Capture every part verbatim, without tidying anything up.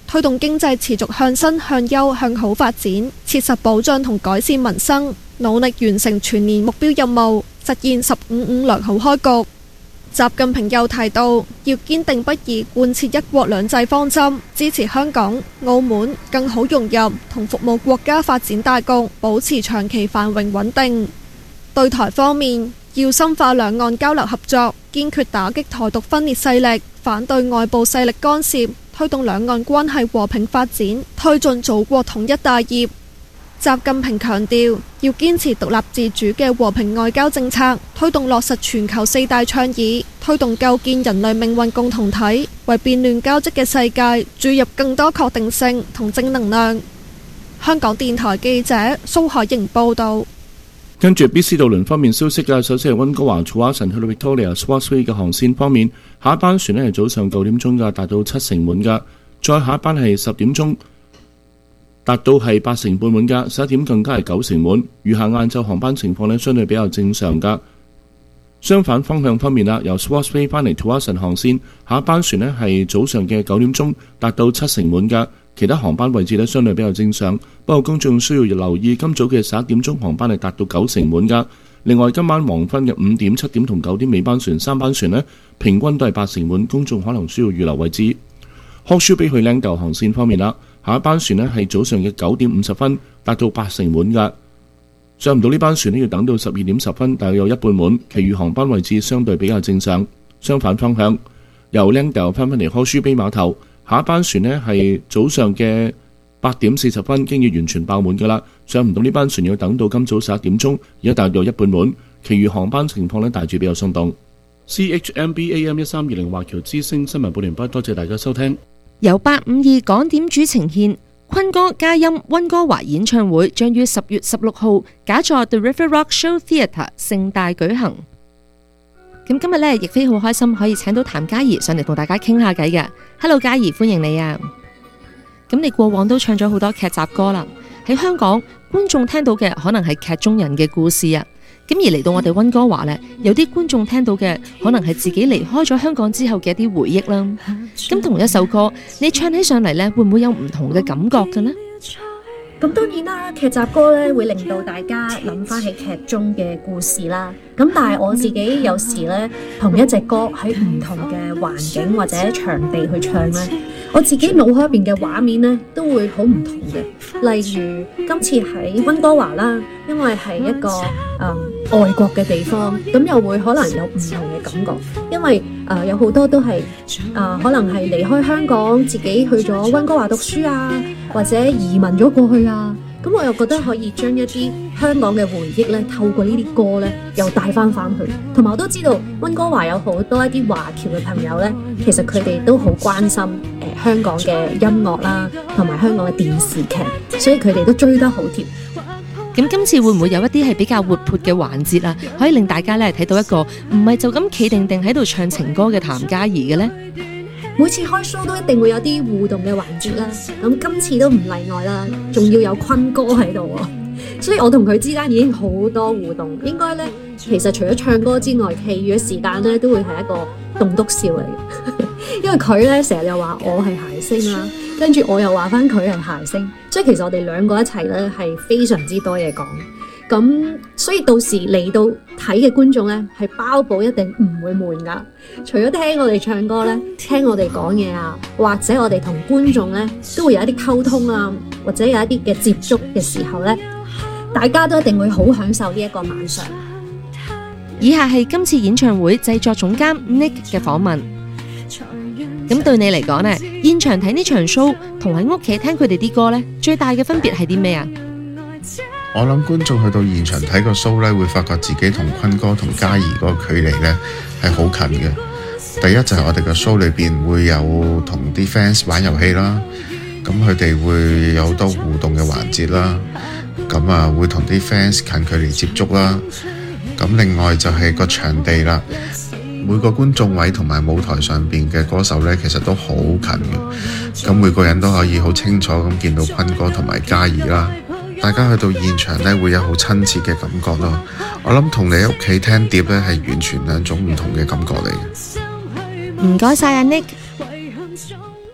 推動經濟持續向新、向優、向好發展，切實保障同改善民生，努力完成全年目標任務，實現十五五良好開局。習近平又提到，要堅定不移貫徹一國兩制方針，支持香港、澳門更好融入同服務國家發展大局，保持長期繁榮穩定。對台方面，要深化兩岸交流合作，堅決打擊台獨分裂勢力，反對外部勢力干涉，推動兩岸關係和平發展，推進祖國統一大業。習近平強調，要堅持獨立自主嘅和平外交政策，推動落實全球四大倡議，推動構建人類命運共同體，為變亂交織嘅世界注入更多確定性同正能量。香港電台記者蘇海瑩報道。 跟住 B C 渡輪方面消息嘅，首先係溫哥華 Tsawwassen 去到 Victoria Swansea 嘅航線方面，下一班船呢係早上九點鐘嘅，達到七成滿嘅；再下一班係十點鐘，達到係八成半滿嘅；十一點更加係九成滿。餘下晏晝航班情況呢，相對比較正常嘅。相反方向方面啦，由 Swansea 翻嚟 Tsawwassen 航線，下一班船呢係早上嘅九點鐘，達到七成滿嘅。其他航班位置呢，相對比較正常，不過公眾需要留意今早嘅十一點鐘航班係達到九成滿㗎。另外今晚黃昏嘅五點、七點同九點尾班船三班船呢，平均都係八成滿，公眾可能需要預留位置。Hawke's 去 Langdale 航線方面啦，下一班船呢係早上嘅九點五十分，達到八成滿㗎。上唔到呢班船呢，要等到十二點十分，大約有一半滿，其餘航班位置相對比較正常。相反方向，由 Langdale 翻返嚟 Hawke's Bay 碼頭。下一班船呢係早上嘅八點四十分，經已完全爆滿㗎啦。上唔到呢班船要等到今早十一點鐘，而家大約有一半滿，其餘航班情況呢大致比較鬆動。C H M B A M 一三二零華僑之聲新聞報完畢，多謝大家收聽。 由八五二港點主呈現坤哥嘉音溫哥華演唱會，將於十月十六號假座 The River Rock Show Theatre 盛大舉行。咁今日咧，亦非好開心可以請到譚嘉儀上嚟同大家傾下偈嘅。Hello， 嘉儀，歡迎你啊！咁你過往都唱咗好多劇集歌啦，喺香港觀眾聽到嘅可能係劇中人嘅故事啊。咁而嚟到我哋溫哥華呢，有啲觀眾聽到嘅可能係自己離開咗香港之後嘅一啲回憶啦。咁同一首歌，你唱起上嚟呢，會唔會有唔同嘅感覺嘅呢？ 咁當然啦，劇集歌咧會令到大家諗翻起劇中嘅故事啦。咁但係我自己有時咧，同一隻歌喺唔同嘅環境或者場地去唱咧，我自己腦海入邊嘅畫面咧都會好唔同嘅。例如今次喺溫哥華啦，因為係一個誒、呃、外國嘅地方，咁又會可能有唔同嘅感覺。因為誒、呃、有好多都係誒、呃、可能係離開香港，自己去咗溫哥華讀書啊，或者移民咗過去啊。咁我又覺得可以將一啲香港嘅回憶咧，透過呢啲歌咧，又帶翻翻去。同埋我都知道溫哥華有好多一啲華僑嘅朋友咧，其實佢哋都好關心誒、呃、香港嘅音樂啦，同埋香港嘅電視劇，所以佢哋都追得好貼。 咁今次會唔會有一啲係比較活潑嘅環節啊？可以令大家咧睇到一個唔係就咁企定定喺度唱情歌嘅譚嘉儀嘅呢？ 每次開 show 都一定會有啲互動嘅環節啦，咁今次都唔例外啦，仲要有坤哥喺度喎，所以我同佢之間已經好多互動。應該咧，其實除咗唱歌之外，其餘嘅時間咧都會係一個棟篤笑嚟嘅，因為佢咧成日又話我係諧星啦，跟住我又話翻佢係諧星，所以其實我哋兩個一齊咧係非常之多嘢講。咁所以到時嚟到睇嘅觀眾咧，係包保一定唔會悶噶。除咗聽我哋唱歌咧，聽我哋講嘢啊，或者我哋同觀眾咧都會有一啲溝通啊，或者有一啲嘅接觸嘅時候咧，大家都一定會好享受呢一個晚上。 以下係今次演唱會製作總監 Nick 嘅訪問。咁對你嚟講呢，現場睇呢場 show 同喺屋企聽佢哋啲歌咧，最大嘅分別係啲咩啊？ 我諗觀眾去到現場睇個 show 咧，會發覺自己同坤哥同嘉儀嗰個距離咧係好近嘅。第一就係我哋個 show 裏邊會有同啲 fans 玩遊戲啦，咁佢哋會有好多互動嘅環節啦，咁啊會同啲 fans 近距離接觸啦。咁另外就係個場地啦，每個觀眾位同埋舞台上邊嘅歌手咧，其實都好近嘅，咁每個人都可以好清楚咁見到坤哥同埋嘉儀啦。大家去到現場咧，會有好親切嘅感覺咯。我諗同你喺屋企聽碟咧，係完全兩種唔同嘅感覺嚟嘅。 唔該晒阿 Nick。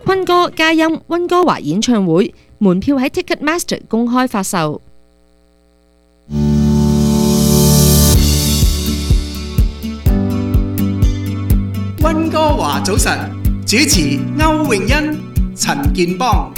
坤哥嘉音溫哥華演唱會門票喺 Ticketmaster 公開發售。 溫哥華早晨，主持歐詠欣、陳健邦。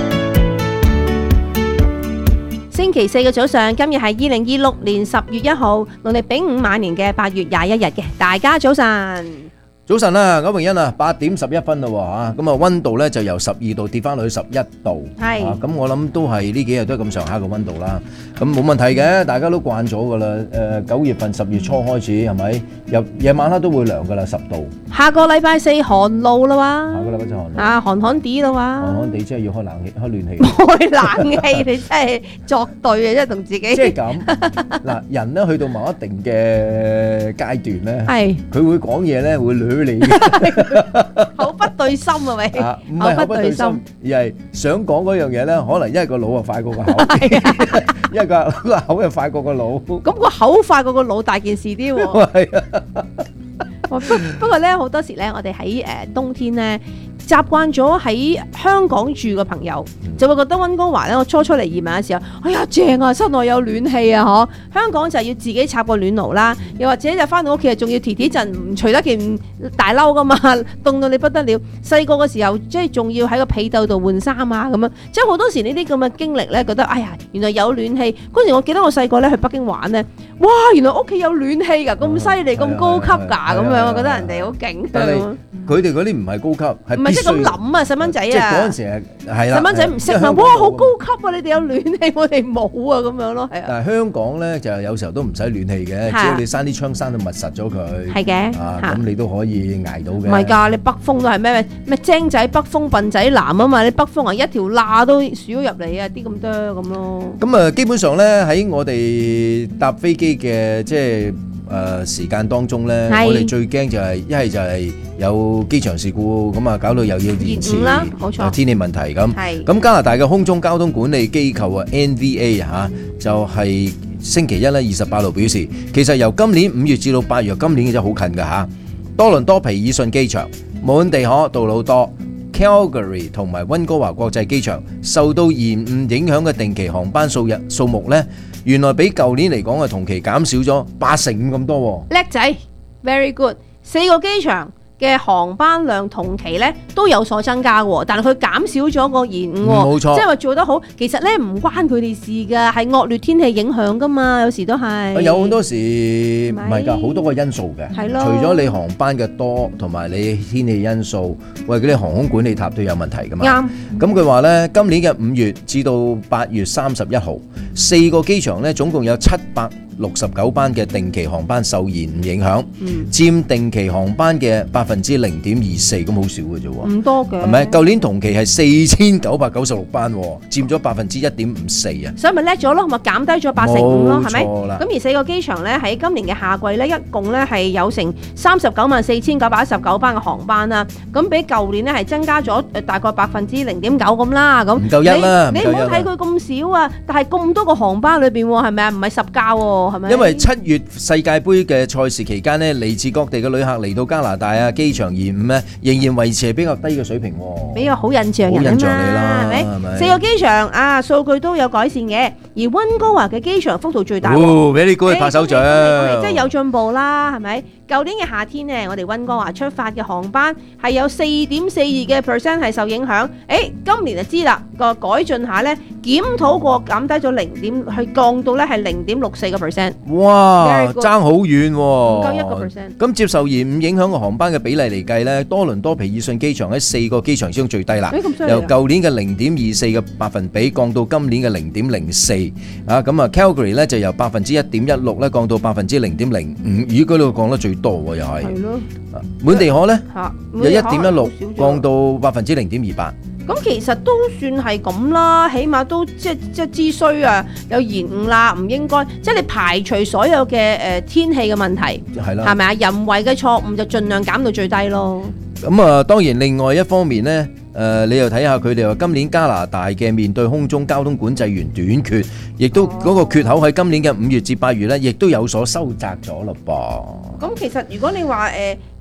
星期四嘅早上，今日係二零二六年十月一號，農曆丙午晚年嘅八月廿一日嘅，大家早晨。 早晨啊，歐詠欣啊，八點十一分啦喎，咁啊溫度咧就由十二度跌翻落去十一度， 係， 咁我諗都係呢幾日都係咁上下嘅溫度啦，咁冇問題嘅，大家都慣咗噶啦，誒九月份十月初開始係咪？入夜晚黑都會涼噶啦，十度。 下個禮拜四寒露啦喎， 下個禮拜四寒露， 啊寒寒啲啦喎， 寒寒地即係要開冷氣、開暖氣。 開冷氣你真係作對啊，即係同自己。 即係咁嗱，人咧去到某一定嘅階段咧， 係佢會講嘢咧會捋你。 口不對心啊咪， 啊唔係口不對心，而係想講嗰樣嘢咧，可能因為個腦啊快過個口，因為個個口又快過個腦。 咁個口快過個腦大件事啲喎。係啊。不不過咧，好多時咧，我哋喺誒冬天咧。習慣咗喺香港住嘅朋友，就會覺得溫哥華咧，我初初嚟移民嘅時候，哎呀正啊，室內有暖氣啊，嗬！香港就係要自己插個暖爐啦，又或者就翻到屋企仲要提提陣唔除得件大褸噶嘛，凍到你不得了。細個嘅時候，即係仲要喺個被竇度換衫啊咁樣，即係好多時呢啲咁嘅經歷咧，覺得哎呀，原來有暖氣。嗰時我記得我細個咧去北京玩咧，哇！原來屋企有暖氣㗎，咁犀利，咁高級㗎，咁樣我覺得人哋好勁。 但係佢哋嗰啲唔係高級，係唔係即係咁諗啊，細蚊仔啊！ 即係嗰陣時係係啦， 細蚊仔唔識啊！哇，好高級啊！你哋有暖氣，我哋冇啊，咁樣咯，係啊。 但係香港咧就有時候都唔使暖氣嘅，只要你閂啲窗閂到密實咗佢， 係嘅， 啊咁你都可以捱到嘅。 唔係㗎，你北風都係咩咩精仔北風笨仔南啊嘛！你北風啊一條罅都數咗入嚟啊，啲咁多咁咯。 咁啊，基本上咧喺我哋搭飛機嘅即係誒時間當中咧，我哋最驚就係一係就係有機場事故，咁啊搞到又要延遲啦，冇錯， 天氣問題咁。 係咁加拿大嘅空中交通管理機構啊 N V A 嚇，就係星期一咧二十八號表示，其實由今年五月至到八月，今年嘅真係好近㗎嚇。多倫多皮爾遜機場、滿地可、杜魯多、Calgary 同埋溫哥華國際機場受到延誤影響嘅定期航班數日數目咧，原來比舊年嚟講嘅同期減少咗八成五咁多。 叻仔 ，very good，四個機場嘅航班量同期咧都有所增加喎，但係佢減少咗個延誤喎， 冇錯， 即係話做得好。其實咧唔關佢哋事㗎，係惡劣天氣影響㗎嘛，有時都係。 有好多時唔係㗎，好多個因素嘅。 係咯， 除咗你航班嘅多同埋你天氣因素，喂嗰啲航空管理塔都有問題㗎嘛。 啱。 咁佢話咧，今年嘅五月至到八月三十一號，四個機場咧總共有七百六十九班嘅定期航班受延誤影響， 嗯、 佔定期航班嘅百分之零點二四，咁好少嘅啫喎。 唔多嘅， 係咪？舊年同期係四千九百九十六班，佔咗百分之一點五四啊。 所以咪叻咗咯，咪減低咗八成五咯，係咪？ 冇錯啦。 咁而四個機場咧喺今年嘅夏季咧，一共咧係有成三十九萬四千九百一十九班嘅航班啦。咁比舊年咧係增加咗誒大概百分之零點九咁啦。咁唔夠一啦， 你唔好睇佢咁少啊，但係咁多個航班裏邊係咪啊？唔係十架喎，係咪？ 因為七月世界盃嘅賽事期間呢，嚟自各地嘅旅客嚟到加拿大啊，機場延誤呢，仍然維持係比較低嘅水平喎。 比較好印象人啊嘛， 好印象你啦， 係咪？ 係咪？ 四個機場啊，數據都有改善嘅，而溫哥華嘅機場幅度最大。 哦，very good，拍手掌， 即係有進步啦，係咪？舊年嘅夏天呢，我哋溫哥華出發嘅航班係有四點四二嘅 percent 係受影響。誒，今年就知啦，個改進下呢，檢討過減低咗零點，去降到呢係零點六四個 percent。 哇，爭好遠喎， 唔夠一個 percent。 咁接受延誤影響嘅航班嘅比例嚟計呢，多倫多皮爾遜機場喺四個機場之中最低啦，由舊年嘅零點二四嘅百分比降到今年嘅零點零四。啊，咁啊 Calgary 呢就由百分之一點一六咧降到百分之零點零五，咦嗰度降得最多喎又係。係咯。滿地可呢由一點一六降到百分之零點二八。 咁其實都算係咁啦，起碼都即係即係知衰啊，有延誤啦，唔應該即係你排除所有嘅誒、呃、天氣嘅問題，係啦，係咪啊？人為嘅錯誤就盡量減到最低咯。 咁啊，當然另外一方面呢，誒、呃、你又睇下佢哋話今年加拿大嘅面對空中交通管制員短缺，亦都嗰、哦、個缺口喺今年嘅五月至八月呢，亦都有所收窄咗咯噃。 咁其實如果你話誒，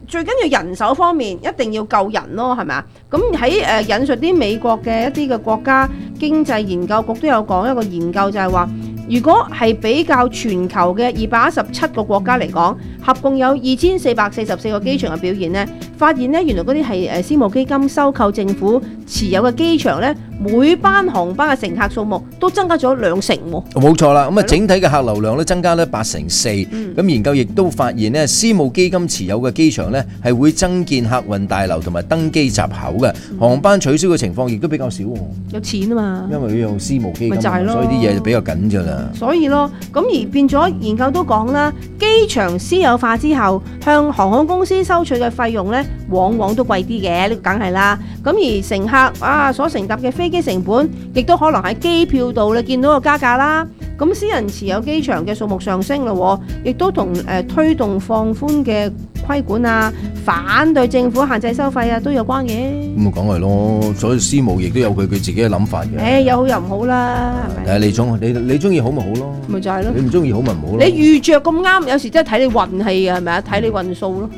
最緊要人手方面一定要夠人咯，係咪啊？咁喺誒引述啲美國嘅一啲嘅國家經濟研究局都有講一個研究，就係話，如果係比較全球嘅二百一十七個國家嚟講，合共有二千四百四十四個機場嘅表現呢，發現呢原來嗰啲係誒私募基金收購政府持有嘅機場呢，每班航班嘅乘客數目都增加咗兩成喎。 冇錯啦，咁啊整體嘅客流量咧增加咧八成四。咁研究亦都發現呢，私募基金持有嘅機場呢係會增建客運大樓同埋登機閘口嘅，航班取消嘅情況亦都比較少喎。 有錢啊嘛， 因為要用私募基金， 就係咯， 所以啲嘢就比較緊㗎啦。 所以咯，咁而變咗研究都講啦，機場私有化之後，向航空公司收取嘅費用呢，往往都貴啲嘅，呢個梗係啦。咁而乘客啊所乘搭嘅飛機成本，亦都可能喺機票度你見到個加價啦。咁私人持有機場嘅數目上升咯，亦都同誒、呃、推動放寬嘅規管啊，反對政府限制收費啊，都有關嘅。 咁啊，講係咯，所以私募亦都有佢佢自己嘅諗法嘅。 誒、欸，有好有唔好啦，係咪？ 誒，你中你你中意好咪好咯， 咪就係咯。 你唔中意好咪唔好咯。 你遇着咁啱，有時真係睇你運氣嘅，係咪啊？睇你運數咯。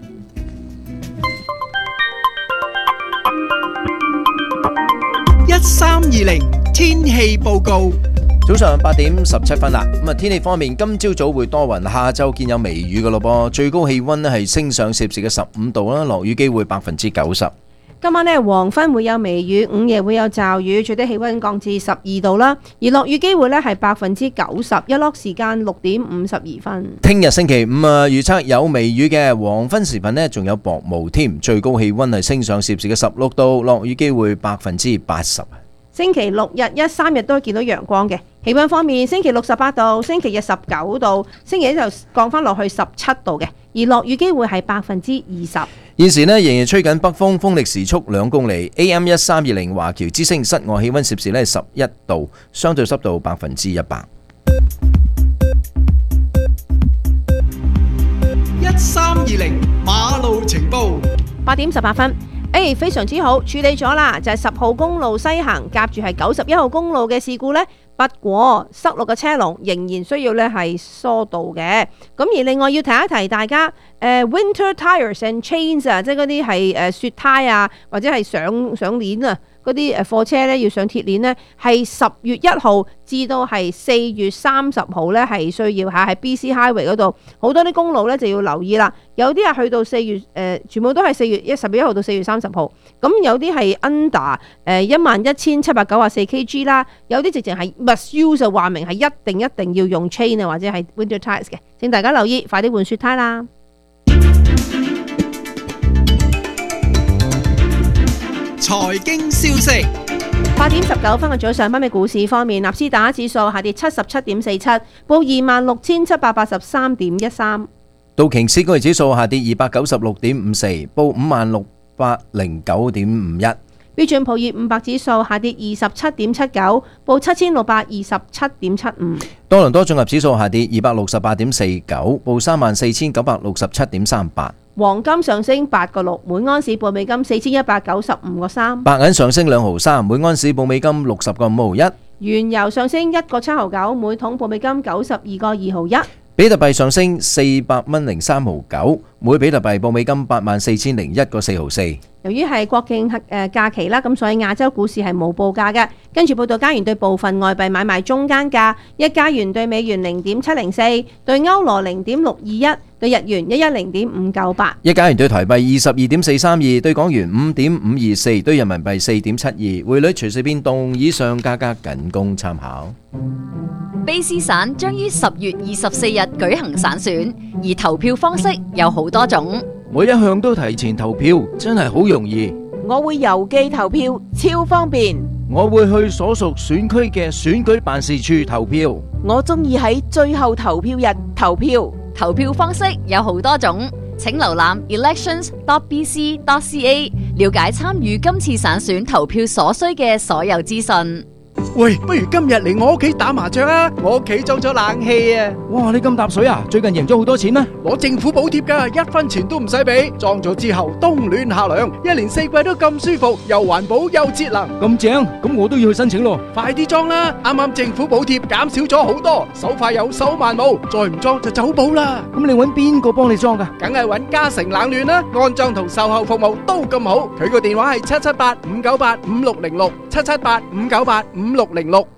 一三二零天氣報告。 早上八點十七分啦，咁啊天氣方面，今朝早會多雲，下晝見有微雨嘅咯噃，最高氣溫咧係升上攝氏嘅十五度啦，落雨機會百分之九十。 今晚呢，黃昏會有微雨，午夜會有驟雨，最低氣溫降至十二度啦，而落雨機會呢係百分之九十，日落時間六點五十二分。 聽日星期五啊，預測有微雨嘅，黃昏時分呢仲有薄霧添，最高氣溫係升上攝氏嘅十六度，落雨機會百分之八十。 星期六日一三日都見到陽光嘅。氣溫方面，星期六十八度，星期日十九度，星期一就降翻落去十七度嘅，而落雨機會係百分之二十。 現時呢仍然吹緊北風，風力時速兩公里。A M 一三二零華僑之聲室外氣溫攝氏呢十一度，相對濕度百分之一百。 一三二零馬路情報， 八點十八分。誒、哎，非常之好，處理咗啦，就係十號公路西行夾住係九十一號公路嘅事故呢。不過塞落嘅車龍仍然需要咧係疏導嘅。咁而另外要提一提大家，誒、呃、Winter Tires and Chains 啊，即係嗰啲係誒雪胎啊，或者係上上鏈啊。嗰啲誒貨車咧要上鐵鏈呢，係十月一號至到係四月三十號咧係需要嚇，喺 B C Highway 嗰度好多啲公路咧就要留意啦。有啲係去到四月誒、呃，全部都係四月一十月一號到四月三十號。咁有啲係 under 誒一萬一千七百九十四 kg 啦，有啲直情係 must use 就話明係一定一定要用 chain 啊或者係 winter tires 嘅。請大家留意，快啲換雪胎啦！ 財經消息， 八點十九分嘅早上，北美股市方面，納斯達克指數下跌七十七點四七，報二萬六千七百八十三點一三。 道瓊斯工業指數下跌二百九十六點五四，報五萬六百零九點五一。 標準普爾五百指數下跌二十七點七九，報七千六百二十七點七五。 多倫多綜合指數下跌二百六十八點四九，報三萬四千九百六十七點三八。 黃金上升八個六，每安士報美金四千一百九十五個三。 白銀上升兩毫三，每安士報美金六十個五毫一。 原油上升一個七毫九，每桶報美金九十二個二毫一。 比特幣上升四百蚊零三毫九，每比特幣報美金八萬四千零一個四毫四。 由於係國慶誒假期啦，咁所以亞洲股市係冇報價嘅。跟住報道加元對部分外幣買賣中間價：一加元對美元零點七零四，對歐羅零點六二一，對日元一一零點五九八。 一加元對台幣二十二點四三二，對港元五點五二四，對人民幣四點七二。匯率隨時變動，以上價格僅供參考。 卑詩省將於十月二十四日舉行省選，而投票方式有好多種。 我一向都提前投票，真係好容易。 我會郵寄投票，超方便。 我會去所屬選區嘅選舉辦事處投票。 我中意喺最後投票日投票。 投票方式有好多種，請瀏覽 elections dot b c dot c a 了解參與今次省選投票所需嘅所有資訊。 喂，不如今日嚟我屋企打麻雀啊！我屋企裝咗冷氣啊！ 哇，你咁搭水啊？最近贏咗好多錢咩？ 攞政府補貼㗎，一分錢都唔使俾。裝咗之後冬暖夏涼，一年四季都咁舒服，又環保又節能。 咁正，咁我都要去申請咯。 快啲裝啦！啱啱政府補貼減少咗好多，手快有手慢冇，再唔裝就走寶啦。 咁你搵邊個幫你裝㗎？ 梗係搵嘉誠冷暖啦，安裝同售後服務都咁好。佢個電話係七七八五九八五六零六，七七八五九八五六零六。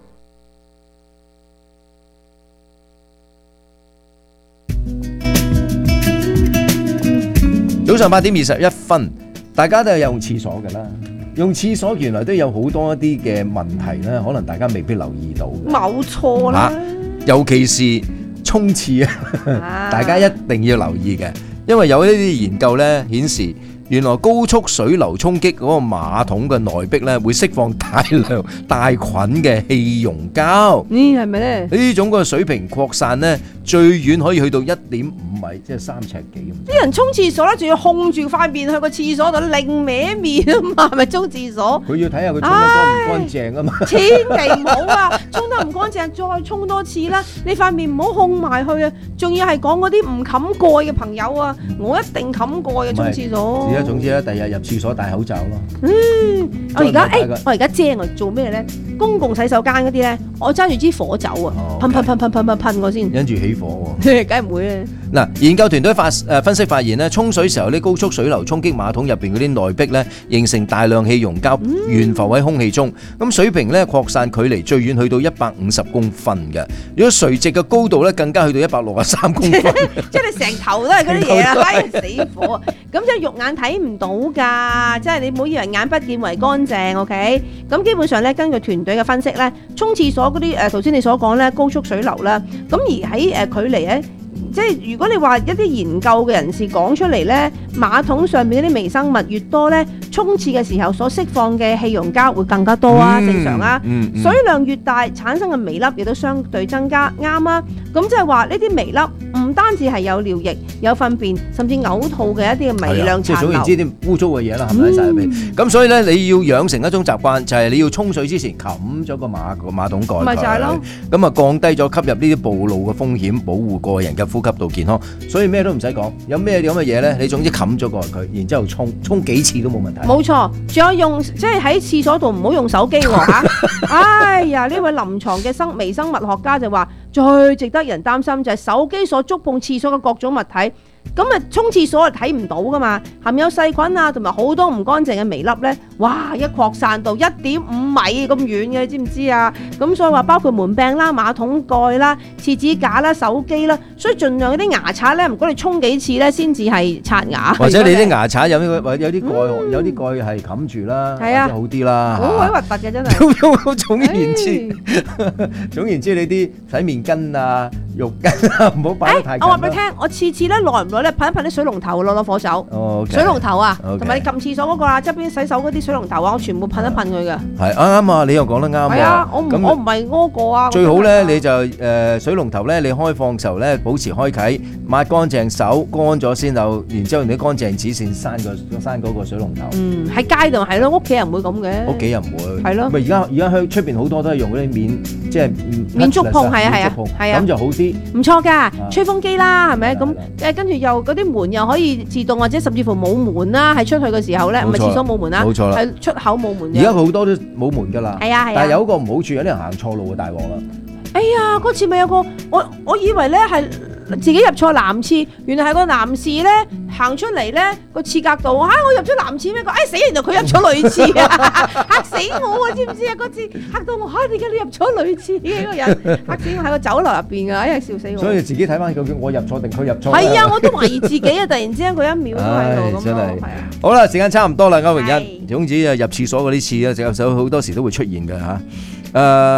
早上八點二十一分，大家都係用廁所㗎啦。用廁所原來都有好多一啲嘅問題咧，可能大家未必留意到嘅。 冇錯啦、 啊，尤其是沖廁啊，大家一定要留意嘅，因為有一啲研究咧顯示，原來高速水流衝擊嗰個馬桶嘅內壁咧，會釋放大量帶菌嘅氣溶膠。 咦，係咪咧？ 呢種個水平擴散咧，最遠可以去到一點五米，即係三尺幾咁。 啲人沖廁所咧，仲要控住塊面去個廁所度擰歪面啊嘛，係咪沖廁所？ 佢要睇下佢沖得多唔乾淨啊嘛。 千祈唔好啊，沖得唔乾淨再沖多次啦。你塊面唔好控埋去啊！仲要係講嗰啲唔冚蓋嘅朋友啊，我一定冚蓋嘅沖廁所。 而家總之咧，第日入廁所戴口罩咯。 嗯，我而家誒，我而家正啊，做咩咧？公共洗手間嗰啲咧，我揸住支火酒啊，噴噴噴噴噴噴噴我先。 跟住起火喎， 梗係唔會啊！ 嗱，研究團隊發誒分析發現咧，沖水時候呢高速水流衝擊馬桶入邊嗰啲內壁咧，形成大量氣溶膠懸浮喺空氣中。咁水平咧擴散距離最遠去到一百五十公分嘅，如果垂直嘅高度咧更加去到一百六十三公分。 即係你成頭都係嗰啲嘢啊！唉，死火！咁即係肉眼睇唔到㗎，即係你唔好以為眼不見為乾淨 ，OK？咁基本上咧，根據團隊嘅分析咧，沖廁所嗰啲誒頭先你所講咧高速水流啦，咁而喺誒距離咧。即係如果你話一啲研究嘅人士講出嚟呢，馬桶上面嗰啲微生物越多呢，沖廁嘅時候所釋放嘅氣溶膠會更加多啊，嗯、正常啊。嗯嗯、水量越大，產生嘅微粒亦都相對增加，啱啊。咁即係話呢啲微粒唔單止係有尿液、有糞便，甚至嘔吐嘅一啲嘅微量殘留。即係總言之啲污糟嘅嘢啦，係咪喺晒入邊？咁、嗯、所以呢，你要養成一種習慣，就係、是、你要沖水之前冚咗個馬個馬桶蓋。咪就係咯。咁啊，降低咗吸入呢啲暴露嘅風險，保護個人嘅呼吸道健康，所以咩都唔使講，有咩咁嘅嘢咧，你總之冚咗過佢，然之後沖沖幾次都冇問題。冇錯，仲有用即係喺廁所度唔好用手機喎嚇。哎呀，呢位臨床嘅生微生物學家就話，最值得人擔心就係手機所觸碰廁所嘅各種物體。咁啊，沖廁所係睇唔到噶嘛，含有細菌啊，同埋好多唔乾淨嘅微粒咧，哇！一擴散到一點五米咁遠嘅，你知唔知啊？咁所以話包括門柄啦、馬桶蓋啦、廁紙架啦、手機啦，所以盡量啲牙刷咧，唔該你沖幾次咧，先至係刷牙。或者你啲牙刷有啲或者有啲蓋，嗯、有啲蓋係冚住啦，係啊，好啲啦。好鬼核突嘅真係。總言之，總言之，你啲洗面巾啊、浴巾啊，唔好擺得太近。我話俾你聽，我次次咧耐唔耐咧噴一噴啲水龍頭，攞攞火手。哦，水龍頭啊，同埋你撳廁所嗰個啊，側邊洗手嗰啲水龍頭啊，我全部噴一噴佢嘅。係啱啊，你又講得啱。係啊，我唔我唔係屙過啊。最好咧，你就誒水龍頭咧，你開放時候咧，保持開啓，抹乾淨手，乾咗先就，然之後用啲乾淨紙線閂個閂嗰個水龍頭。嗯，喺街度係咯，屋企人唔會咁嘅。屋企人唔會。係咯。咪而家而家喺出邊好多都係用嗰啲免即係免觸碰，係啊係啊係啊，咁就好啲。唔錯㗎，吹風機啦，係咪？咁誒跟住又嗰啲門又可以自動或者甚至乎冇門啦，喺出去嘅時候咧，唔係廁所冇門啦，冇錯啦，係出口冇門。而家好多都冇門㗎啦。係啊係啊。但係有一個唔好處，有啲人行錯路嘅大鑊啦。哎呀，嗰次咪有個我我以為咧係自己入錯男廁，原來係個男士咧行出嚟咧個廁格度，嚇我入咗男廁咩？個哎死！原來佢入咗女廁啊！嚇死我啊！知唔知啊？嗰次嚇到我嚇，點解你入咗女廁嘅個人？嚇死我喺個酒樓入邊㗎，哎呀笑死我！所以自己睇翻究竟我入錯定佢入錯？係啊，我都懷疑自己啊！突然之間佢一秒都喺度咁咯，係啊！好啦，時間差唔多啦，歐榮欣，總之啊入廁所嗰啲廁啊，有時好多時都會出現嘅嚇。誒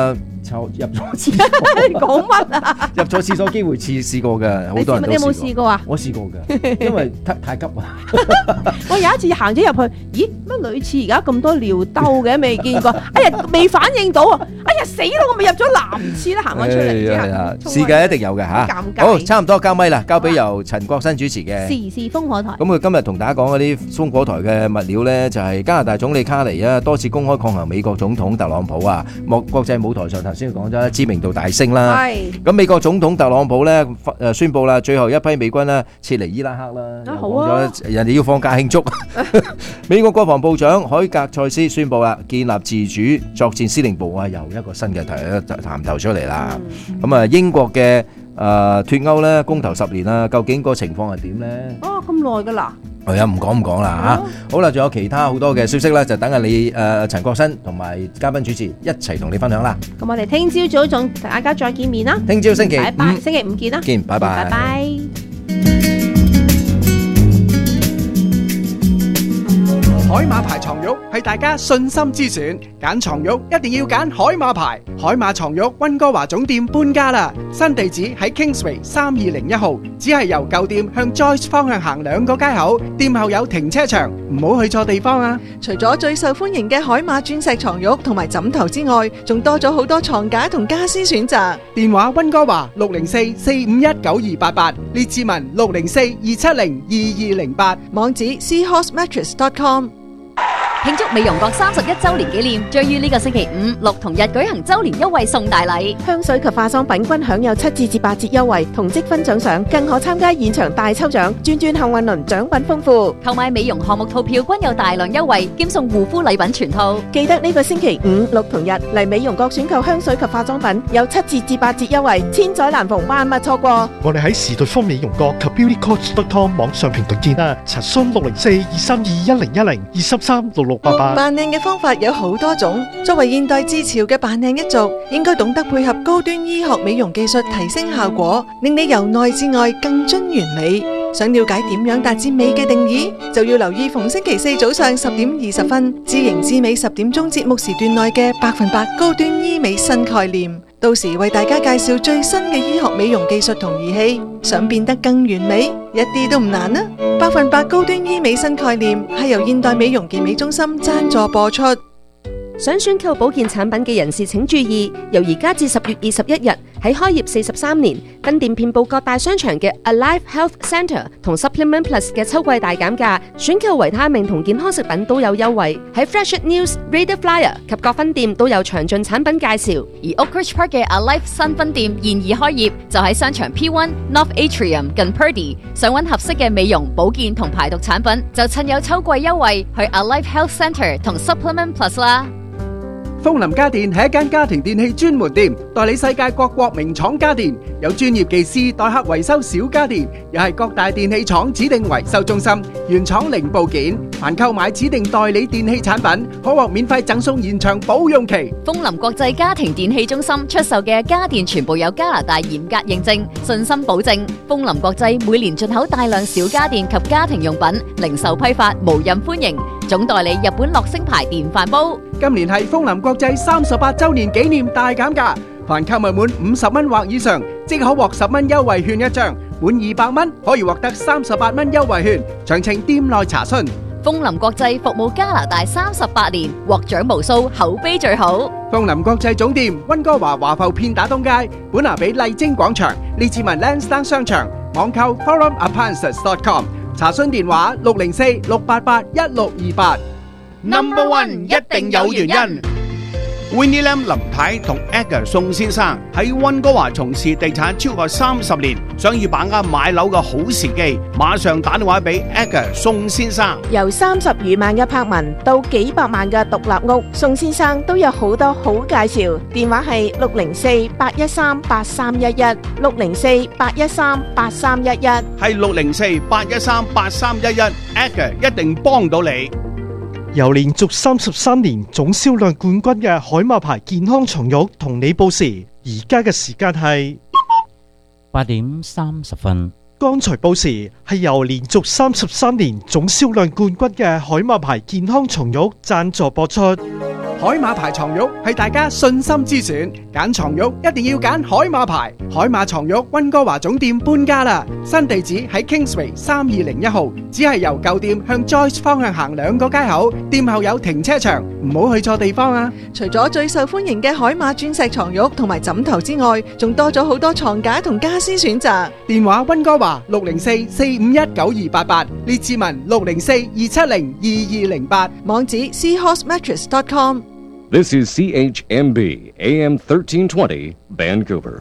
就入咗廁所。 講乜啊？ 入咗廁所機會試試過嘅，好多人都試過。 你有冇試過啊？ 我試過嘅，因為太太急啊！ 我有一次行咗入去，咦？乜女廁而家咁多尿兜嘅？未見過。哎呀，未反應到啊！哎呀，死啦！我咪入咗男廁啦，行翻出嚟之後。 試嘅一定有嘅嚇。 尷尬。 好，差唔多交咪啦，交俾由陳國新主持嘅時事風火台。 咁佢今日同大家講嗰啲風火台嘅物料呢，就係加拿大總理卡尼啊，多次公開抗衡美國總統特朗普啊，莫國際舞台上頭先講咗知名度大升啦。係。咁美國總統特朗普呢誒宣佈啦，最後一批美軍呢撤離伊拉克啦。啊好啊。人哋要放假慶祝。美國國防部長海格塞斯宣佈啦，建立自主作戰司令部啊，又一個新嘅題談頭出嚟啦。咁啊，英國嘅誒脫歐咧公投十年啦，究竟個情況係點咧？ 哦，咁耐噶啦。 係啊，唔講唔講啦嚇。好啦，仲有其他好多嘅消息咧，就等下你誒陳國新同埋嘉賓主持一齊同你分享啦。 咁我哋聽朝早仲大家再見面啦。 聽朝星期拜拜，星期五見啦。 見，拜拜。 拜拜。 海馬牌床褥係大家信心之選，揀床褥一定要揀海馬牌。海馬床褥溫哥華總店搬家啦，新地址喺 Kingsway 三二零一號，只係由舊店向 Joyce 方向行兩個街口，店後有停車場，唔好去錯地方啊！ 除咗最受歡迎嘅海馬鑽石床褥同埋枕頭之外，仲多咗好多床架同家私選擇。 電話溫哥華六零四四五一九二八八，列治文六零四二七零二二零八， 網址 seahorse mattress dot com。 慶祝美容閣三十一周年紀念，將於呢個星期五、六同日舉行周年優惠送大禮， 香水及化妝品均享有七至至八折優惠，同積分獎賞，更可參加現場大抽獎，轉轉幸運輪，獎品豐富。 購買美容項目套票均有大量優惠，兼送護膚禮品全套。 記得呢個星期五、六同日嚟美容閣選購香水及化妝品，有七至至八折優惠，千載難逢，萬勿錯過。 我哋喺時代方美容閣及 beauty coach dot com 網上平台見啦，查詢六零四二三二一零一零二三三六六八八。 扮靚嘅方法有好多種，作為現代至潮嘅扮靚一族，應該懂得配合高端醫學美容技術提升效果，令你由內至外更臻完美。想了解點樣達至美嘅定義，就要留意逢星期四早上十點二十分，知型知美十點鐘節目時段內嘅百分百高端醫美新概念。到時為大家介紹最新嘅醫學美容技術同儀器，想變得更完美，一啲都唔難啊！百分百高端醫美新概念係由現代美容健美中心贊助播出。 想選購保健產品嘅人士請注意，由而家至十月二十一日，喺開業四十三年，分店遍佈各大商場嘅 Alive Health Centre 同 Supplement Plus 嘅秋季大減價，選購維他命同健康食品都有優惠。喺 Fresh News、Radio Flyer 及各分店都有詳盡產品介紹。 而 Oak Ridge Park 嘅 Alive 新分店現已開業，就喺商場 P 一 North Atrium 近 Purdy。想揾合適嘅美容、保健同排毒產品，就趁有秋季優惠去 Alive Health Centre 同 Supplement Plus 啦。 楓林家電係一間家庭電器專門店，代理世界各國名廠家電，有專業技師代客維修小家電，又係各大電器廠指定維修中心，原廠零部件。凡購買指定代理電器產品，可獲免費贈送延長保用期。 楓林國際家庭電器中心出售嘅家電全部有加拿大嚴格認證，信心保證。楓林國際每年進口大量小家電及家庭用品，零售批發無任歡迎。總代理日本樂星牌電飯煲。 今年係楓林國際三十八周年紀念大減價，凡購物滿五十蚊或以上，即可獲十蚊優惠券一張；滿二百蚊可以獲得三十八蚊優惠券。詳情店內查詢。 楓林國際服務加拿大三十八年，獲獎無數，口碑最好。 楓林國際總店溫哥華華埠片打東街，本拿比麗晶廣場，列治文 Lansdowne 商場，網購 forum appliances dot com， 查詢電話六零四六八八一六二八。 Number One 一定有原因。Winnie Lam 林太同 Edgar 宋先生喺溫哥華從事地產超過三十年，想要把握買樓嘅好時機，馬上打電話俾 Edgar 宋先生。 由三十餘萬嘅柏文到幾百萬嘅獨立屋，宋先生都有好多好介紹。電話係六零四八一三八三一一，六零四八一三八三一一， 係六零四八一三八三一一 ，Edgar 一定幫到你。 由連續三十三年總銷量冠軍嘅海馬牌健康床褥同你報時，而家嘅時間係八點三十分。 剛才報時係由連續三十三年總銷量冠軍嘅海馬牌健康床褥贊助播出。 海馬牌床褥係大家信心之選，揀床褥一定要揀海馬牌。海馬床褥溫哥華總店搬家啦，新地址喺 Kingsway 三二零一號，只係由舊店向 Joyce 方向行兩個街口，店後有停車場，唔好去錯地方啊！ 除咗最受歡迎嘅海馬鑽石床褥同埋枕頭之外，仲多咗好多床架同家私選擇。 電話溫哥華六零四四五一九二八八，列志文六零四二七零二二零八， 網址 seahorse mattress dot com。 This is C H M B A M thirteen twenty Vancouver。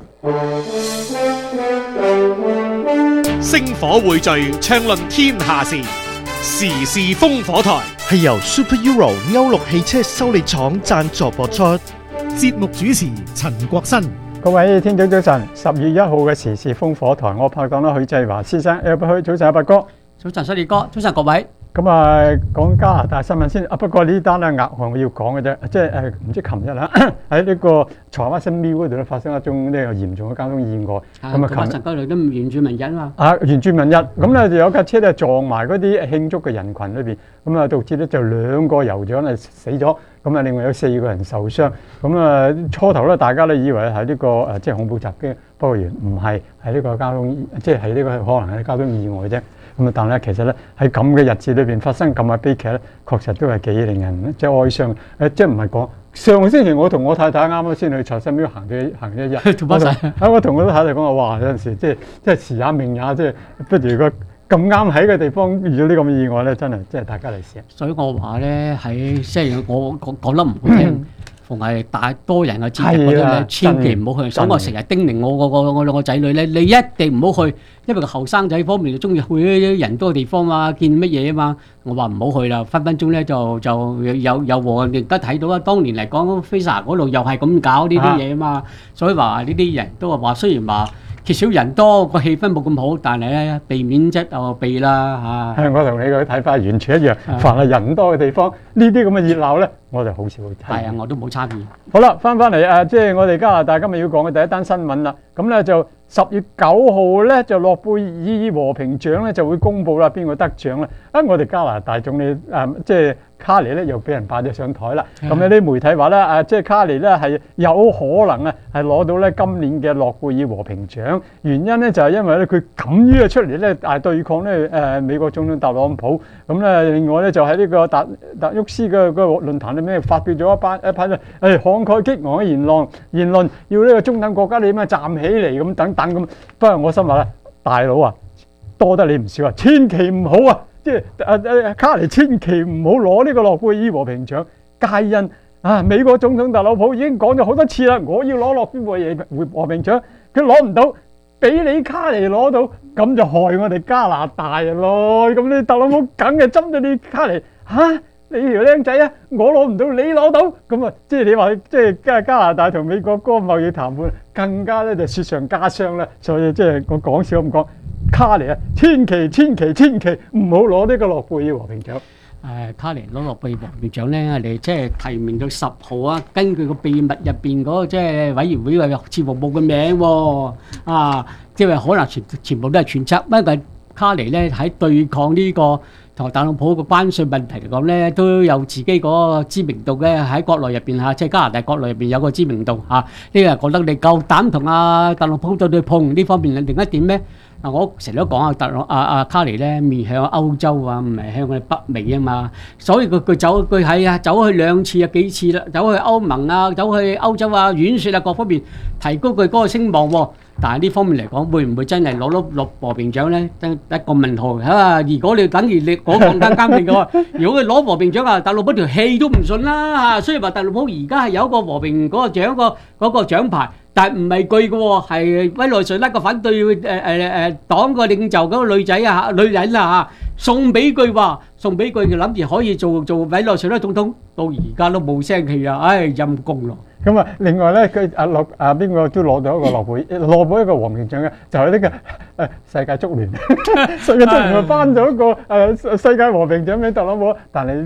星火匯聚，暢論天下事，時事烽火台係由 Super Euro 歐陸汽車修理廠贊助播出。節目主持陳國新。 各位聽眾早晨，十月一號嘅時事烽火台，我拍檔啦許繼華先生，誒，許早晨阿伯哥， 早晨犀利哥，早晨各位。 咁啊，講加拿大新聞先啊。不過呢單咧額外我要講嘅啫，即係誒唔知琴日啦，喺呢個柴灣新廟嗰度咧發生一宗呢個嚴重嘅交通意外。咁啊，琴日嗰度都原住民日啊嘛。 啊，原住民日，咁咧就有架車咧撞埋嗰啲慶祝嘅人群裏邊，咁啊導致咧就兩個酋長咧死咗，咁啊另外有四個人受傷。咁啊初頭咧大家都以為係呢個誒即係恐怖襲擊，不過原唔係，係呢個交通即係係呢個可能係交通意外啫。咁啊，但係咧，其實咧喺咁嘅日子裏邊發生咁嘅悲劇咧，確實都係幾令人即係哀傷。誒，即係唔係講上個星期我同我太太啱啱先去財神廟行咗行咗一日， 做乜晒？ 啊，我同我太太講話，哇！有陣時即係即係時也命也，即係不如個咁啱喺個地方遇到呢咁嘅意外咧，真係即係大家嚟試。 所以我話咧喺即係我講講得唔好聽。逢係大多人嘅節日嗰啲咧，千祈唔好去。所以我成日叮嚀我個個我兩個仔女咧，你一定唔好去，因為個後生仔方面就中意去啲人多嘅地方嘛，見乜嘢啊嘛。我話唔好去啦，分分鐘咧就就有有禍。亦都睇到啦，當年嚟講，Fraser嗰度又係咁搞呢啲嘢啊嘛。所以話呢啲人都話話，雖然話缺少人多，個氣氛冇咁好，但係咧避免則就避啦嚇。 係，我同你嘅睇法完全一樣。凡係人多嘅地方，呢啲咁嘅熱鬧咧，我就好少去睇。 係啊，我都冇參與。 好啦，翻翻嚟啊，即係我哋加拿大今日要講嘅第一單新聞啦。咁咧就十月九號咧，就諾貝爾和平獎咧就會公佈啦，邊個得獎咧？啊，我哋加拿大總理誒，即係卡尼咧又俾人擺咗上台啦。咁有啲媒體話咧，誒，即係卡尼咧係有可能啊，係攞到咧今年嘅諾貝爾和平獎。原因咧就係因為咧佢敢於啊出嚟咧誒對抗咧誒美國總統特朗普。咁咧另外咧就喺呢個達達沃斯嘅個論壇裏面發表咗一班一班誒慷慨激昂嘅言論，言論要呢個中等國家你咩站起嚟咁等等咁。不過我心話咧，大佬啊，多得你唔少啊，千祈唔好啊！即係誒誒卡尼千祈唔好攞呢個諾貝爾和平獎，皆因啊美國總統特朗普已經講咗好多次啦，我要攞諾貝爾和平獎，佢攞唔到，俾你卡尼攞到，咁就害我哋加拿大咯。咁你特朗普梗係針對你卡尼嚇。你條僆仔啊，我攞唔到，你攞到，咁啊，即係你話，即係加加拿大同美國嗰個貿易談判，更加咧就雪上加霜啦。所以即係我講笑咁講，卡尼啊，千祈千祈千祈唔好攞呢個諾貝爾和平獎。 誒，卡尼攞諾貝爾和平獎咧，你即係提名到十號啊，根據個秘密入邊嗰個即係委員會嘅似乎冇個名喎，啊，即係可能全全部都係揣測，不過卡尼咧喺對抗呢個同特朗普個關稅問題嚟講咧，都有自己嗰個知名度嘅喺國內入邊嚇，即係加拿大國內入邊有個知名度嚇。呢個覺得你夠膽同阿特朗普對對碰呢方面，另一點咧，嗱我成日都講啊，特朗阿阿卡尼咧面向歐洲啊，唔係向我哋北美啊嘛，所以佢佢走佢係啊走去兩次啊幾次啦，走去歐盟啊，走去歐洲啊，演説啊各方面提高佢嗰個聲望喎。但係呢方面嚟講，會唔會真係攞到諾和平獎咧？得一個問號啊！如果你等於你講講間監定嘅話，如果佢攞和平獎啊，特朗普條氣都唔順啦嚇。雖然話特朗普而家係有一個和平嗰個獎個嗰個獎牌，但係唔係佢嘅喎，係委內瑞拉個反對誒誒誒黨個領袖嗰個女仔啊女人啊嚇，送俾佢話送俾佢，諗住可以做做委內瑞拉總統，到而家都冇聲氣啊！唉，陰公咯〜 咁啊，另外咧，佢阿諾啊邊個都攞到一個諾貝攞到一個和平獎嘅，就係呢個誒世界足聯，世界足聯頒咗一個誒世界和平獎俾特朗普。但係呢啲